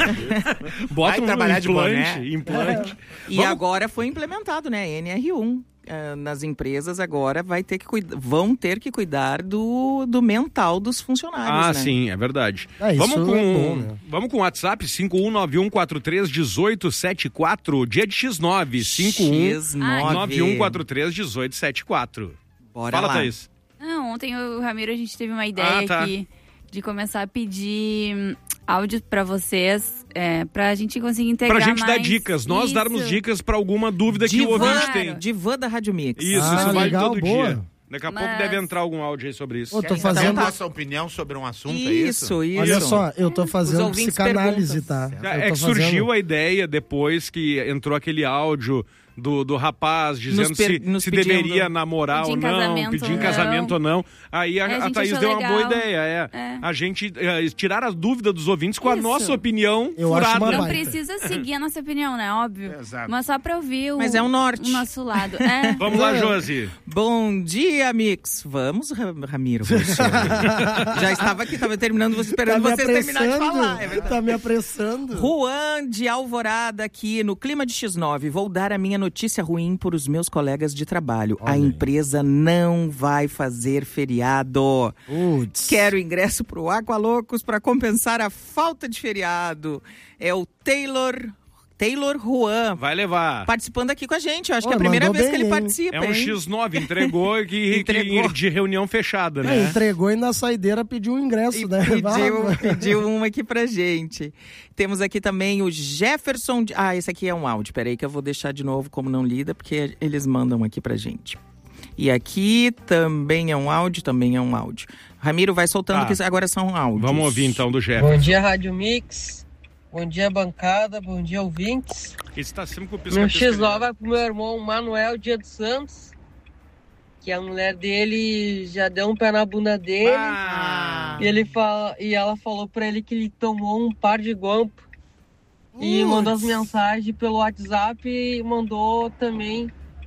Speaker 9: Bota um implante.
Speaker 6: E agora foi implementado, né? NR1. Nas empresas agora vão ter que cuidar do mental dos funcionários, né?
Speaker 9: Sim, é verdade. Vamos com o WhatsApp 5191431874, dia de X9, 5191431874.
Speaker 6: Bora
Speaker 9: Fala,
Speaker 6: lá.
Speaker 9: Thaís.
Speaker 12: Ontem o Ramiro, a gente teve uma ideia aqui de começar a pedir áudio pra vocês, pra gente conseguir integrar
Speaker 9: mais. Pra gente
Speaker 12: mais...
Speaker 9: dar dicas, nós darmos dicas pra alguma dúvida que o ouvinte tem.
Speaker 6: Divã da Rádio Mix.
Speaker 9: Isso vale
Speaker 10: legal,
Speaker 9: todo
Speaker 10: boa.
Speaker 9: dia. Daqui a pouco deve entrar algum áudio aí sobre isso.
Speaker 10: Eu tô fazendo
Speaker 11: a sua opinião sobre um assunto,
Speaker 6: isso.
Speaker 10: Olha só, eu tô fazendo psicanálise, tá?
Speaker 9: Surgiu a ideia depois que entrou aquele áudio do rapaz, dizendo se deveria namorar ou não, pedir em casamento ou não. Aí a Thaís deu uma boa ideia. A gente tirar a dúvida dos ouvintes com a nossa opinião furada.
Speaker 12: Não precisa seguir a nossa opinião, né? Óbvio.
Speaker 6: Exato.
Speaker 12: Mas só pra ouvir
Speaker 6: Mas é um norte.
Speaker 12: o nosso lado.
Speaker 9: Vamos lá, Josi.
Speaker 6: Bom dia, Mix. Vamos, Ramiro. Já estava aqui, estava terminando, esperando vocês terminarem de falar.
Speaker 10: Tá me apressando.
Speaker 6: Juan de Alvorada aqui no Clima de X9. Vou dar a minha notícia ruim para os meus colegas de trabalho. A empresa não vai fazer feriado. Quero ingresso pro Aqualocos para compensar a falta de feriado. É o Taylor Juan.
Speaker 9: Vai levar.
Speaker 6: Participando aqui com a gente. Eu acho que é a primeira vez que ele participa.
Speaker 9: É um X9, entregou de reunião fechada, né?
Speaker 10: Entregou e na saideira pediu um ingresso, né?
Speaker 6: Pediu uma aqui pra gente. Temos aqui também o Jefferson. Esse aqui é um áudio. Peraí que eu vou deixar de novo como não lida, porque eles mandam aqui pra gente. E aqui também é um áudio, Ramiro vai soltando, que agora são áudios.
Speaker 9: Vamos ouvir então do Jefferson.
Speaker 13: Bom dia, Rádio Mix. Bom dia, bancada. Bom dia, ouvintes.
Speaker 9: Esse tá sempre com o
Speaker 13: Meu X9 vai pro meu irmão Manuel Dia dos Santos, que a mulher dele já deu um pé na bunda dele. E ela falou pra ele que ele tomou um par de guampo. E mandou as mensagens pelo WhatsApp e mandou também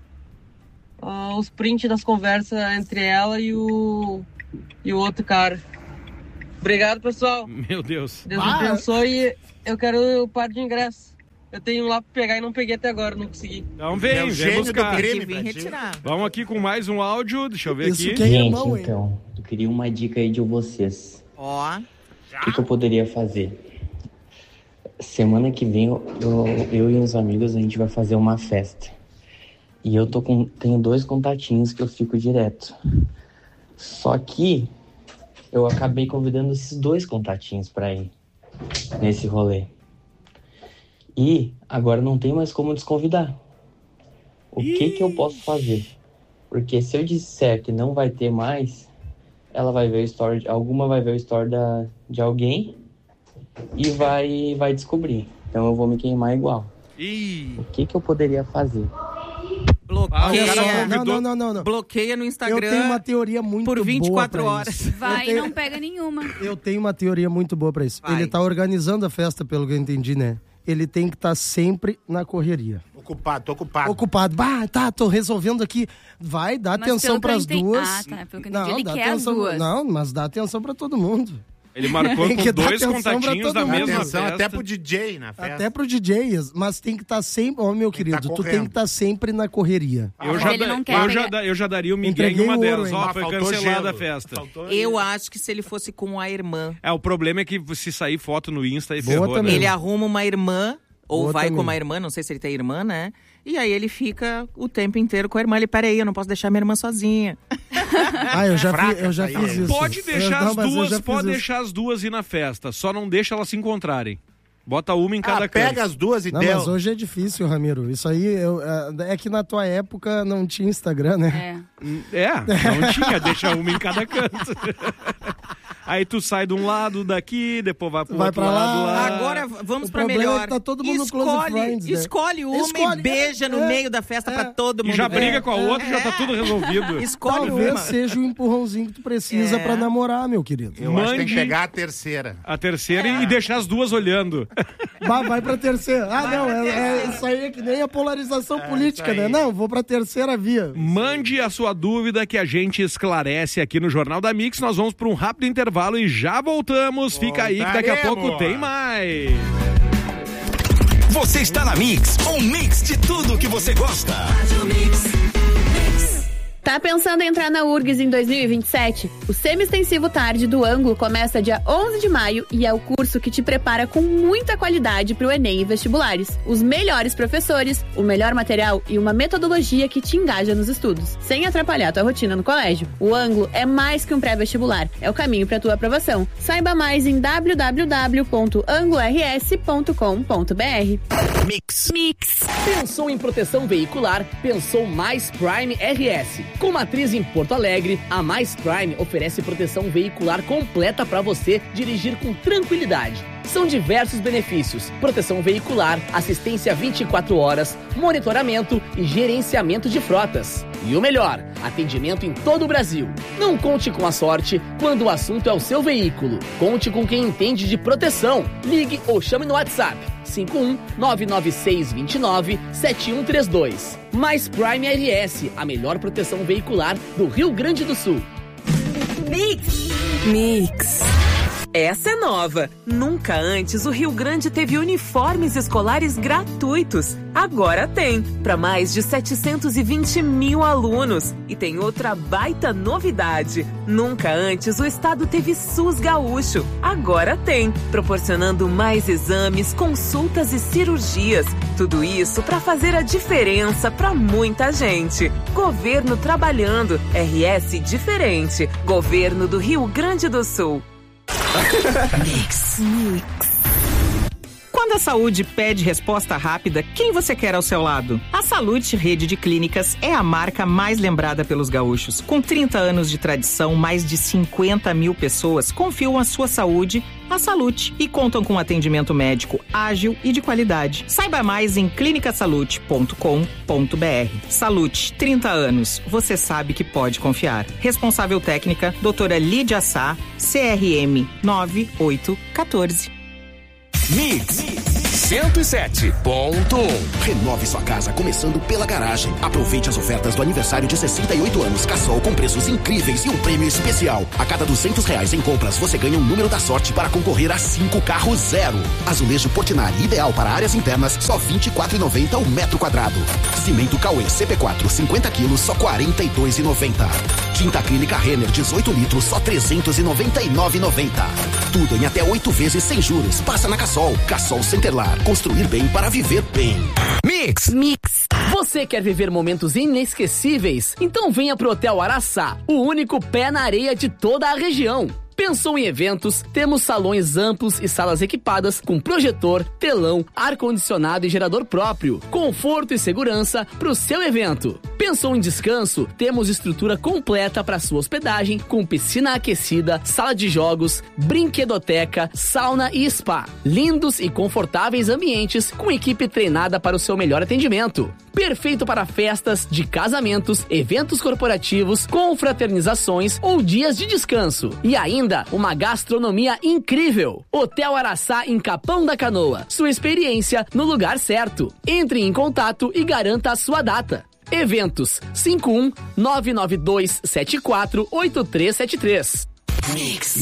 Speaker 13: os prints das conversas entre ela e o outro cara. Obrigado, pessoal.
Speaker 9: Meu Deus.
Speaker 13: Deus abençoe. Eu quero o par de ingresso. Eu tenho lá pra pegar e não peguei até agora, não consegui.
Speaker 9: Então vem buscar. Vamos aqui com mais um áudio, deixa eu ver aqui.
Speaker 14: Gente, então, eu queria uma dica aí de vocês. O que eu poderia fazer? Semana que vem, eu e uns amigos, a gente vai fazer uma festa. E eu tenho 2 contatinhos que eu fico direto. Só que eu acabei convidando esses 2 contatinhos pra ir nesse rolê. E agora não tem mais como desconvidar. O que eu posso fazer? Porque se eu disser que não vai ter mais, ela vai ver o story, alguma vai ver o story de alguém e vai descobrir. Então eu vou me queimar igual. O que eu poderia fazer?
Speaker 6: Bloqueia. Não. Bloqueia no Instagram.
Speaker 10: Eu tenho uma teoria muito boa
Speaker 6: por 24 horas.
Speaker 12: Vai e não pega nenhuma.
Speaker 10: Eu tenho uma teoria muito boa pra isso. Ele tá organizando a festa, pelo que eu entendi, né? Ele tem que estar sempre na correria.
Speaker 11: Tô ocupado.
Speaker 10: Tô resolvendo aqui. Vai, dá atenção pras duas.
Speaker 12: Pelo que eu entendi, ele quer as duas.
Speaker 10: Não, mas dá atenção pra todo mundo.
Speaker 9: Ele marcou com 2 contatinhos da mesma festa.
Speaker 11: Até pro DJ na festa.
Speaker 10: Até pro DJ, mas tem que estar sempre... meu querido, tu tem que estar sempre na correria.
Speaker 9: Eu já daria o Miguel em uma delas. Foi cancelada a festa.
Speaker 6: Eu acho que se ele fosse com a irmã...
Speaker 9: O problema é que se sair foto no Insta e ferrou, né?
Speaker 6: Ele arruma uma irmã, ou vai com uma irmã, não sei se ele tem irmã, né? E aí ele fica o tempo inteiro com a irmã. Ele, peraí, eu não posso deixar minha irmã sozinha.
Speaker 10: Eu já fiz isso.
Speaker 9: Pode deixar as duas ir na festa, só não deixa elas se encontrarem. Bota uma em cada canto.
Speaker 11: Pega as duas e
Speaker 10: deu. Mas hoje é difícil, Ramiro. Isso aí, é que na tua época não tinha Instagram, né?
Speaker 9: Não tinha, deixa uma em cada canto. Aí tu sai de um lado daqui, depois vai pro outro lado lá.
Speaker 6: Agora vamos pra melhor.
Speaker 10: Tá todo mundo no Close Friends, né?
Speaker 6: Escolhe uma e beija no meio da festa pra todo mundo.
Speaker 9: E já briga com a outra, já tá tudo resolvido.
Speaker 6: Escolhe
Speaker 10: Talvez
Speaker 6: uma.
Speaker 10: seja o empurrãozinho que tu precisa pra namorar, meu querido.
Speaker 11: Eu acho que tem que pegar a terceira.
Speaker 9: E deixar as duas olhando.
Speaker 10: Vai pra terceira. Isso aí é que nem a polarização política, né? Não, vou pra terceira via.
Speaker 9: Mande a sua dúvida que a gente esclarece aqui no Jornal da Mix. Nós vamos pra um rápido intervalo e já voltamos. Fica aí que daqui a pouco tem mais.
Speaker 2: Você está na Mix, um mix de tudo que você gosta.
Speaker 7: Tá pensando em entrar na URGS em 2027? O Semi-Extensivo Tarde do Ângulo começa dia 11 de maio e é o curso que te prepara com muita qualidade para o Enem e vestibulares. Os melhores professores, o melhor material e uma metodologia que te engaja nos estudos, sem atrapalhar tua rotina no colégio. O Ângulo é mais que um pré-vestibular, é o caminho para tua aprovação. Saiba mais em www.anglo-rs.com.br.
Speaker 15: Mix. Pensou em proteção veicular? Pensou mais Prime RS. Com matriz em Porto Alegre, a Mais Prime oferece proteção veicular completa para você dirigir com tranquilidade. São diversos benefícios: proteção veicular, assistência 24 horas, monitoramento e gerenciamento de frotas. E o melhor, atendimento em todo o Brasil. Não conte com a sorte quando o assunto é o seu veículo. Conte com quem entende de proteção. Ligue ou chame no WhatsApp 51-99629-7132. Mais Prime RS, a melhor proteção veicular do Rio Grande do Sul.
Speaker 16: Mix. Essa é nova. Nunca antes o Rio Grande teve uniformes escolares gratuitos. Agora tem, para mais de 720 mil alunos. E tem outra baita novidade. Nunca antes o estado teve SUS gaúcho. Agora tem, proporcionando mais exames, consultas e cirurgias. Tudo isso para fazer a diferença para muita gente. Governo trabalhando. RS diferente. Governo do Rio Grande do Sul.
Speaker 6: Mix. Quando a saúde pede resposta rápida, quem você quer ao seu lado? A Salute Rede de Clínicas é a marca mais lembrada pelos gaúchos. Com 30 anos de tradição, mais de 50 mil pessoas confiam a sua saúde à Salute e contam com atendimento médico ágil e de qualidade. Saiba mais em clinicasalute.com.br. Salute, 30 anos. Você sabe que pode confiar. Responsável técnica, doutora Lídia Sá, CRM 9814.
Speaker 1: Mix 107.1.
Speaker 2: Renove sua casa começando pela garagem. Aproveite as ofertas do aniversário de 68 anos Cassol com preços incríveis e um prêmio especial. A cada R$200 em compras, você ganha um número da sorte para concorrer a 5 carros zero. Azulejo Portinari ideal para áreas internas, só R$24,90 o metro quadrado. Cimento Cauê CP4, 50 quilos, só R$42,90. Tinta acrílica Renner, 18 litros, só R$399,90. Tudo em até 8 vezes sem juros. Passa na Cassol. Cassol Centerlar. Construir bem para viver bem.
Speaker 15: Mix. Você quer viver momentos inesquecíveis? Então venha pro Hotel Araçá, o único pé na areia de toda a região. Pensou em eventos? Temos salões amplos e salas equipadas com projetor, telão, ar-condicionado e gerador próprio. Conforto e segurança para o seu evento. Pensou em descanso? Temos estrutura completa para sua hospedagem com piscina aquecida, sala de jogos, brinquedoteca, sauna e spa. Lindos e confortáveis ambientes com equipe treinada para o seu melhor atendimento. Perfeito para festas de casamentos, eventos corporativos, confraternizações ou dias de descanso. E ainda uma gastronomia incrível. Hotel Araçá em Capão da Canoa. Sua experiência no lugar certo. Entre em contato e garanta a sua data. Eventos 51-99274-8373.
Speaker 7: Mix.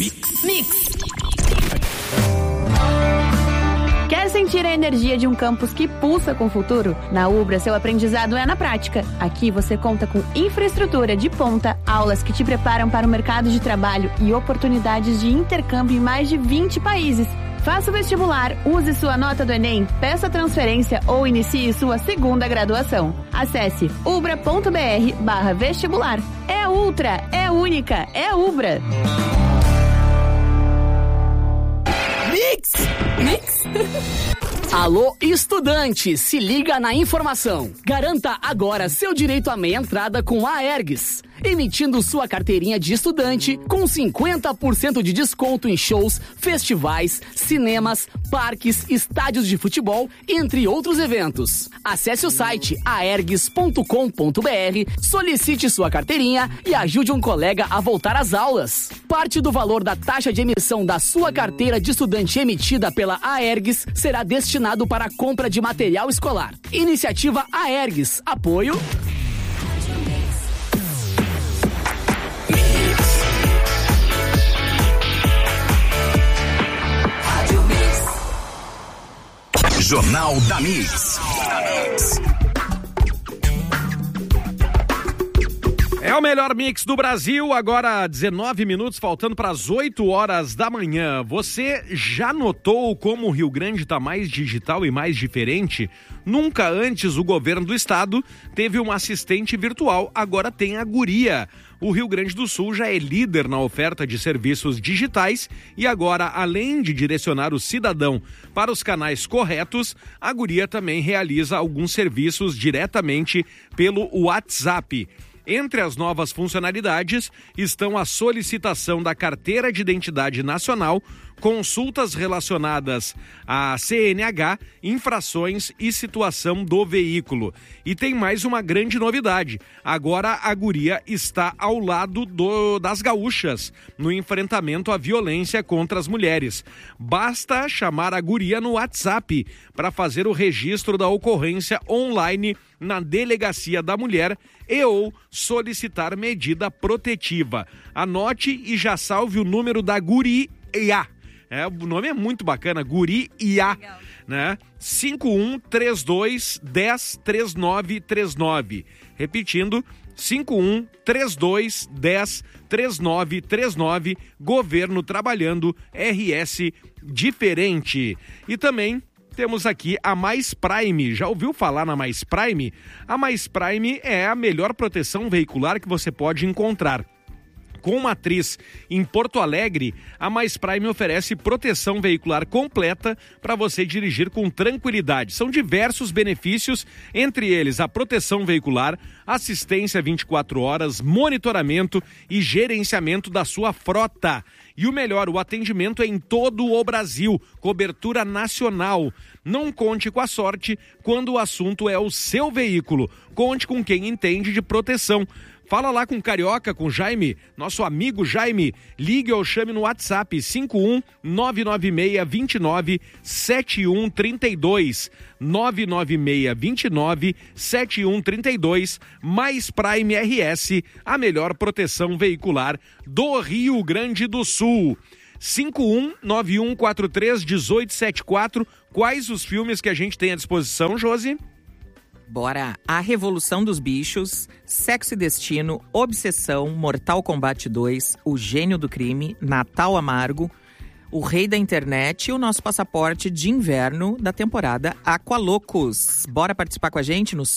Speaker 7: Quer sentir a energia de um campus que pulsa com o futuro? Na Ubra, seu aprendizado é na prática. Aqui você conta com infraestrutura de ponta, aulas que te preparam para o mercado de trabalho e oportunidades de intercâmbio em mais de 20 países. Faça o vestibular, use sua nota do Enem, peça transferência ou inicie sua segunda graduação. Acesse ubra.br/vestibular. É ultra, é única, é Ubra.
Speaker 15: Mix. Alô, estudante, se liga na informação. Garanta agora seu direito à meia entrada com a Aergs. Emitindo sua carteirinha de estudante com 50% de desconto em shows, festivais, cinemas, parques, estádios de futebol, entre outros eventos. Acesse o site aergs.com.br, solicite sua carteirinha e ajude um colega a voltar às aulas. Parte do valor da taxa de emissão da sua carteira de estudante emitida pela Aergs será destinado para a compra de material escolar. Iniciativa Aergs. Apoio...
Speaker 1: Jornal da Mix.
Speaker 9: É o melhor mix do Brasil, agora 19 minutos, faltando para as 8 horas da manhã. Você já notou como o Rio Grande está mais digital e mais diferente? Nunca antes o governo do estado teve um assistente virtual, agora tem a Guria. O Rio Grande do Sul já é líder na oferta de serviços digitais e agora, além de direcionar o cidadão para os canais corretos, a Guria também realiza alguns serviços diretamente pelo WhatsApp. Entre as novas funcionalidades estão a solicitação da Carteira de Identidade Nacional, consultas relacionadas à CNH, infrações e situação do veículo. E tem mais uma grande novidade. Agora a guria está ao lado das gaúchas, no enfrentamento à violência contra as mulheres. Basta chamar a guria no WhatsApp para fazer o registro da ocorrência online na Delegacia da Mulher e ou solicitar medida protetiva. Anote e já salve o número da guria. O nome é muito bacana, Guria, né? 5132103939. Repetindo, 5132103939. Governo trabalhando, RS diferente. E também temos aqui a Mais Prime. Já ouviu falar na Mais Prime? A Mais Prime é a melhor proteção veicular que você pode encontrar. Com matriz em Porto Alegre, a Mais Prime oferece proteção veicular completa para você dirigir com tranquilidade. São diversos benefícios, entre eles a proteção veicular, assistência 24 horas, monitoramento e gerenciamento da sua frota. E o melhor, o atendimento é em todo o Brasil, cobertura nacional. Não conte com a sorte quando o assunto é o seu veículo. Conte com quem entende de proteção. Fala lá com o Carioca, com o Jaime, nosso amigo Jaime. Ligue ou chame no WhatsApp 51-996-29-7132. 996-29-7132. Mais Prime RS, a melhor proteção veicular do Rio Grande do Sul. 51-9143-1874. Quais os filmes que a gente tem à disposição, Josi?
Speaker 6: Bora! A Revolução dos Bichos, Sexo e Destino, Obsessão, Mortal Kombat 2, O Gênio do Crime, Natal Amargo, O Rei da Internet e o nosso passaporte de inverno da temporada Aqualocos. Bora participar com a gente no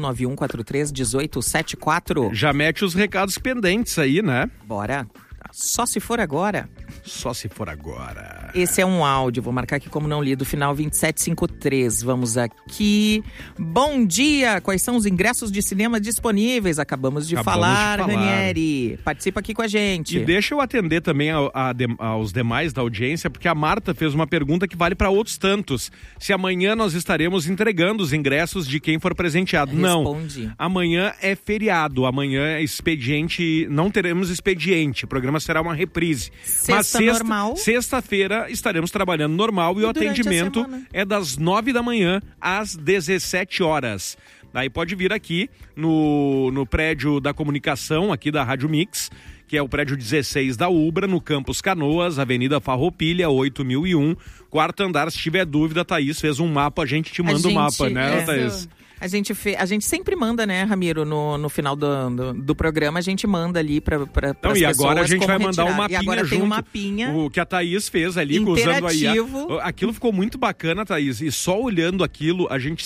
Speaker 6: 5191431874.
Speaker 9: Já mete os recados pendentes aí, né?
Speaker 6: Bora! Só se for agora.
Speaker 9: Só se for agora.
Speaker 6: Esse é um áudio, vou marcar aqui como não lido, final 2753. Vamos aqui. Bom dia! Quais são os ingressos de cinema disponíveis? Acabamos de falar, Ranieri. Participa aqui com a gente.
Speaker 9: E deixa eu atender também aos demais da audiência, porque a Marta fez uma pergunta que vale para outros tantos. Se amanhã nós estaremos entregando os ingressos de quem for presenteado.
Speaker 6: Respondi.
Speaker 9: Não. Amanhã é feriado. Amanhã é expediente. Não teremos expediente. O programa será uma reprise.
Speaker 6: Normal.
Speaker 9: Sexta-feira estaremos trabalhando normal e o atendimento é das 9 da manhã às 17 horas. Daí pode vir aqui no prédio da comunicação, aqui da Rádio Mix, que é o prédio 16 da Ubra, no Campus Canoas, Avenida Farroupilha, 8001, quarto andar. Se tiver dúvida, Thaís fez um mapa, a gente te manda o mapa, né, Thaís?
Speaker 6: A gente sempre manda, né, Ramiro, no final do programa, a gente manda ali para as pessoas.
Speaker 9: E agora a gente vai mandar um mapinha
Speaker 6: junto. E agora tem um mapinha.
Speaker 9: O que a Thaís fez ali, usando a IA. Aquilo ficou muito bacana, Thaís. E só olhando aquilo, a gente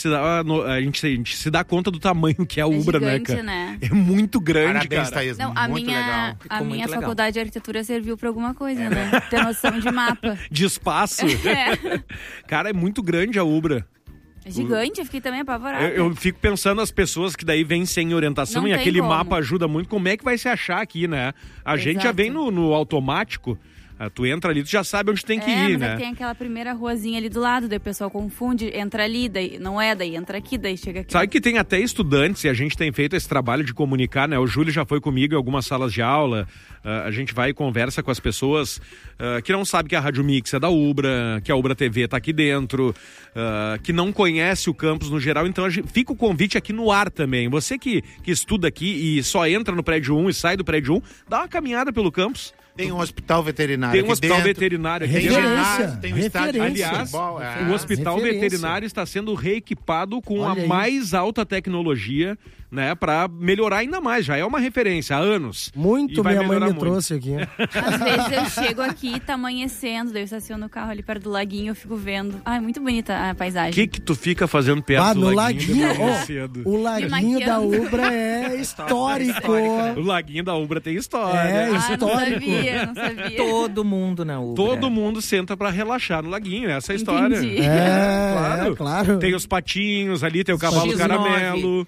Speaker 9: se dá conta do tamanho que é a Ubra,
Speaker 12: gigante,
Speaker 9: né, cara?
Speaker 12: Né?
Speaker 9: É muito grande,
Speaker 11: Parabéns,
Speaker 9: cara.
Speaker 11: Thaís.
Speaker 12: Não,
Speaker 11: muito legal.
Speaker 12: A minha faculdade de arquitetura serviu para alguma coisa, né? Ter noção de mapa.
Speaker 9: De espaço. Cara, é muito grande a Ubra.
Speaker 12: É gigante, eu fiquei também apavorada.
Speaker 9: Eu fico pensando as pessoas que daí vêm sem orientação
Speaker 12: Não
Speaker 9: e
Speaker 12: tem
Speaker 9: aquele
Speaker 12: como.
Speaker 9: mapa ajuda muito. Como é que vai se achar aqui, né? A gente já vem no automático. Tu entra ali, tu já sabe onde tem que ir,
Speaker 12: mas
Speaker 9: né?
Speaker 12: Tem aquela primeira ruazinha ali do lado, daí o pessoal confunde, entra ali, daí não é, daí entra aqui, daí chega aqui.
Speaker 9: Sabe que tem até estudantes, e a gente tem feito esse trabalho de comunicar, né? O Júlio já foi comigo em algumas salas de aula, a gente vai e conversa com as pessoas que não sabem que a Rádio Mix é da Ubra, que a Ubra TV tá aqui dentro, que não conhece o campus no geral, então fica o convite aqui no ar também. Você que estuda aqui e só entra no prédio 1 e sai do prédio 1, dá uma caminhada pelo campus.
Speaker 11: Tem um hospital veterinário
Speaker 9: Tem um hospital veterinário aqui
Speaker 11: dentro. Tem um estádio de
Speaker 9: Aliás,
Speaker 11: futebol.
Speaker 9: o hospital veterinário está sendo reequipado com a mais alta tecnologia, né, para melhorar ainda mais. Já é uma referência há anos.
Speaker 10: Muito, minha mãe me trouxe aqui.
Speaker 12: Às vezes eu chego aqui, tá amanhecendo, daí eu estaciono o carro ali perto do laguinho, eu fico vendo. Ai, muito bonita a paisagem.
Speaker 9: O que tu fica fazendo perto do laguinho?
Speaker 10: O laguinho da Ubra é histórico.
Speaker 9: O laguinho da Ubra tem história.
Speaker 10: É, histórico.
Speaker 12: Não sabia.
Speaker 6: Todo mundo na Ubra.
Speaker 9: Todo mundo senta pra relaxar no laguinho, essa é a história.
Speaker 12: Entendi.
Speaker 10: Claro.
Speaker 9: Tem os patinhos ali, tem o cavalo
Speaker 6: X9.
Speaker 9: caramelo.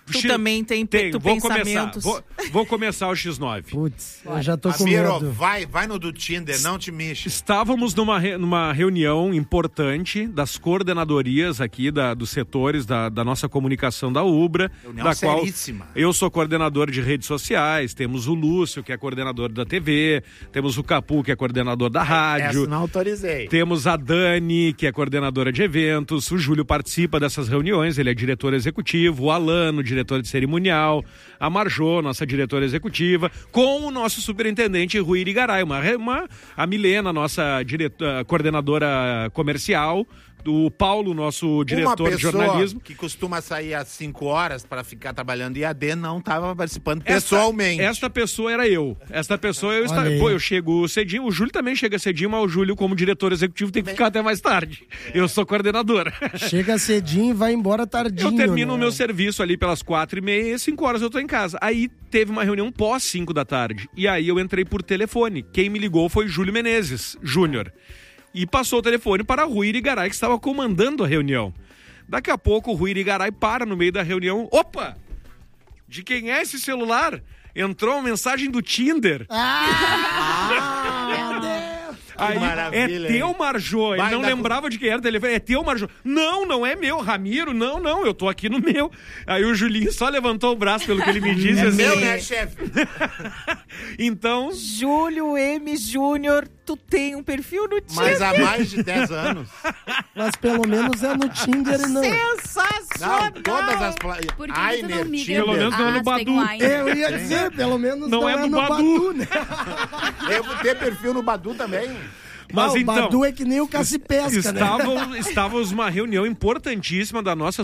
Speaker 6: Tu também tem pensamentos.
Speaker 9: Vou começar o X9.
Speaker 10: Putz, eu já tô com
Speaker 11: Amiro,
Speaker 10: medo.
Speaker 11: vai no do Tinder, não te mexe.
Speaker 9: Estávamos numa reunião importante das coordenadorias aqui, dos setores da nossa comunicação da Ubra,
Speaker 11: Reunião
Speaker 9: da qual
Speaker 11: seríssima.
Speaker 9: eu sou coordenador de redes sociais, temos o Lúcio, que é coordenador da TV, temos o Capu, que é coordenador da rádio.
Speaker 11: Essa não autorizei.
Speaker 9: Temos a Dani, que é coordenadora de eventos, o Júlio participa dessas reuniões, ele é diretor executivo, o Alano, diretor de cerimonial, a Marjô, nossa diretora executiva, com o nosso superintendente Rui Irigaray, a Milena, nossa coordenadora comercial, o Paulo, nosso diretor de jornalismo.
Speaker 11: Que costuma sair às 5 horas para ficar trabalhando IAD, não estava participando pessoalmente.
Speaker 9: Esta pessoa era eu. Eu chego cedinho, o Júlio também chega cedinho, mas o Júlio, como diretor executivo, tem que ficar até mais tarde. Eu sou coordenadora.
Speaker 10: Chega cedinho e vai embora tardinho.
Speaker 9: Eu termino o meu serviço ali pelas 4h30, 5 horas eu tô em casa. Aí teve uma reunião pós 5 da tarde. E aí eu entrei por telefone. Quem me ligou foi Júlio Menezes Júnior. E passou o telefone para Rui Irigaray, que estava comandando a reunião. Daqui a pouco o Rui Irigaray para no meio da reunião. Opa! De quem é esse celular? Entrou uma mensagem do Tinder.
Speaker 10: Meu Deus!
Speaker 9: Aí,
Speaker 11: maravilha,
Speaker 9: é teu, Marjô. Ele não lembrava de quem era o telefone. É teu, Marjô. Não é meu. Ramiro, não. Eu tô aqui no meu. Aí o Julinho só levantou o braço pelo que ele me disse.
Speaker 11: É
Speaker 9: assim,
Speaker 11: meu, né, chefe?
Speaker 9: Então...
Speaker 6: Júlio M. Júnior, tu tem um perfil no Tinder.
Speaker 11: Mas há mais de 10 anos.
Speaker 10: Mas pelo menos é no Tinder e não.
Speaker 6: Sensacional!
Speaker 11: Não, todas as...
Speaker 12: Por que
Speaker 11: Ai,
Speaker 12: tu não migra?
Speaker 11: Tinder.
Speaker 9: Pelo menos não é no Badu.
Speaker 10: Eu ia dizer, pelo menos não é no Badu, né?
Speaker 11: Devo ter perfil no Badu também.
Speaker 9: Mas
Speaker 10: o
Speaker 9: então,
Speaker 10: Badu é que nem o Caça e Pesca, né?
Speaker 9: Estávamos numa reunião importantíssima da nossa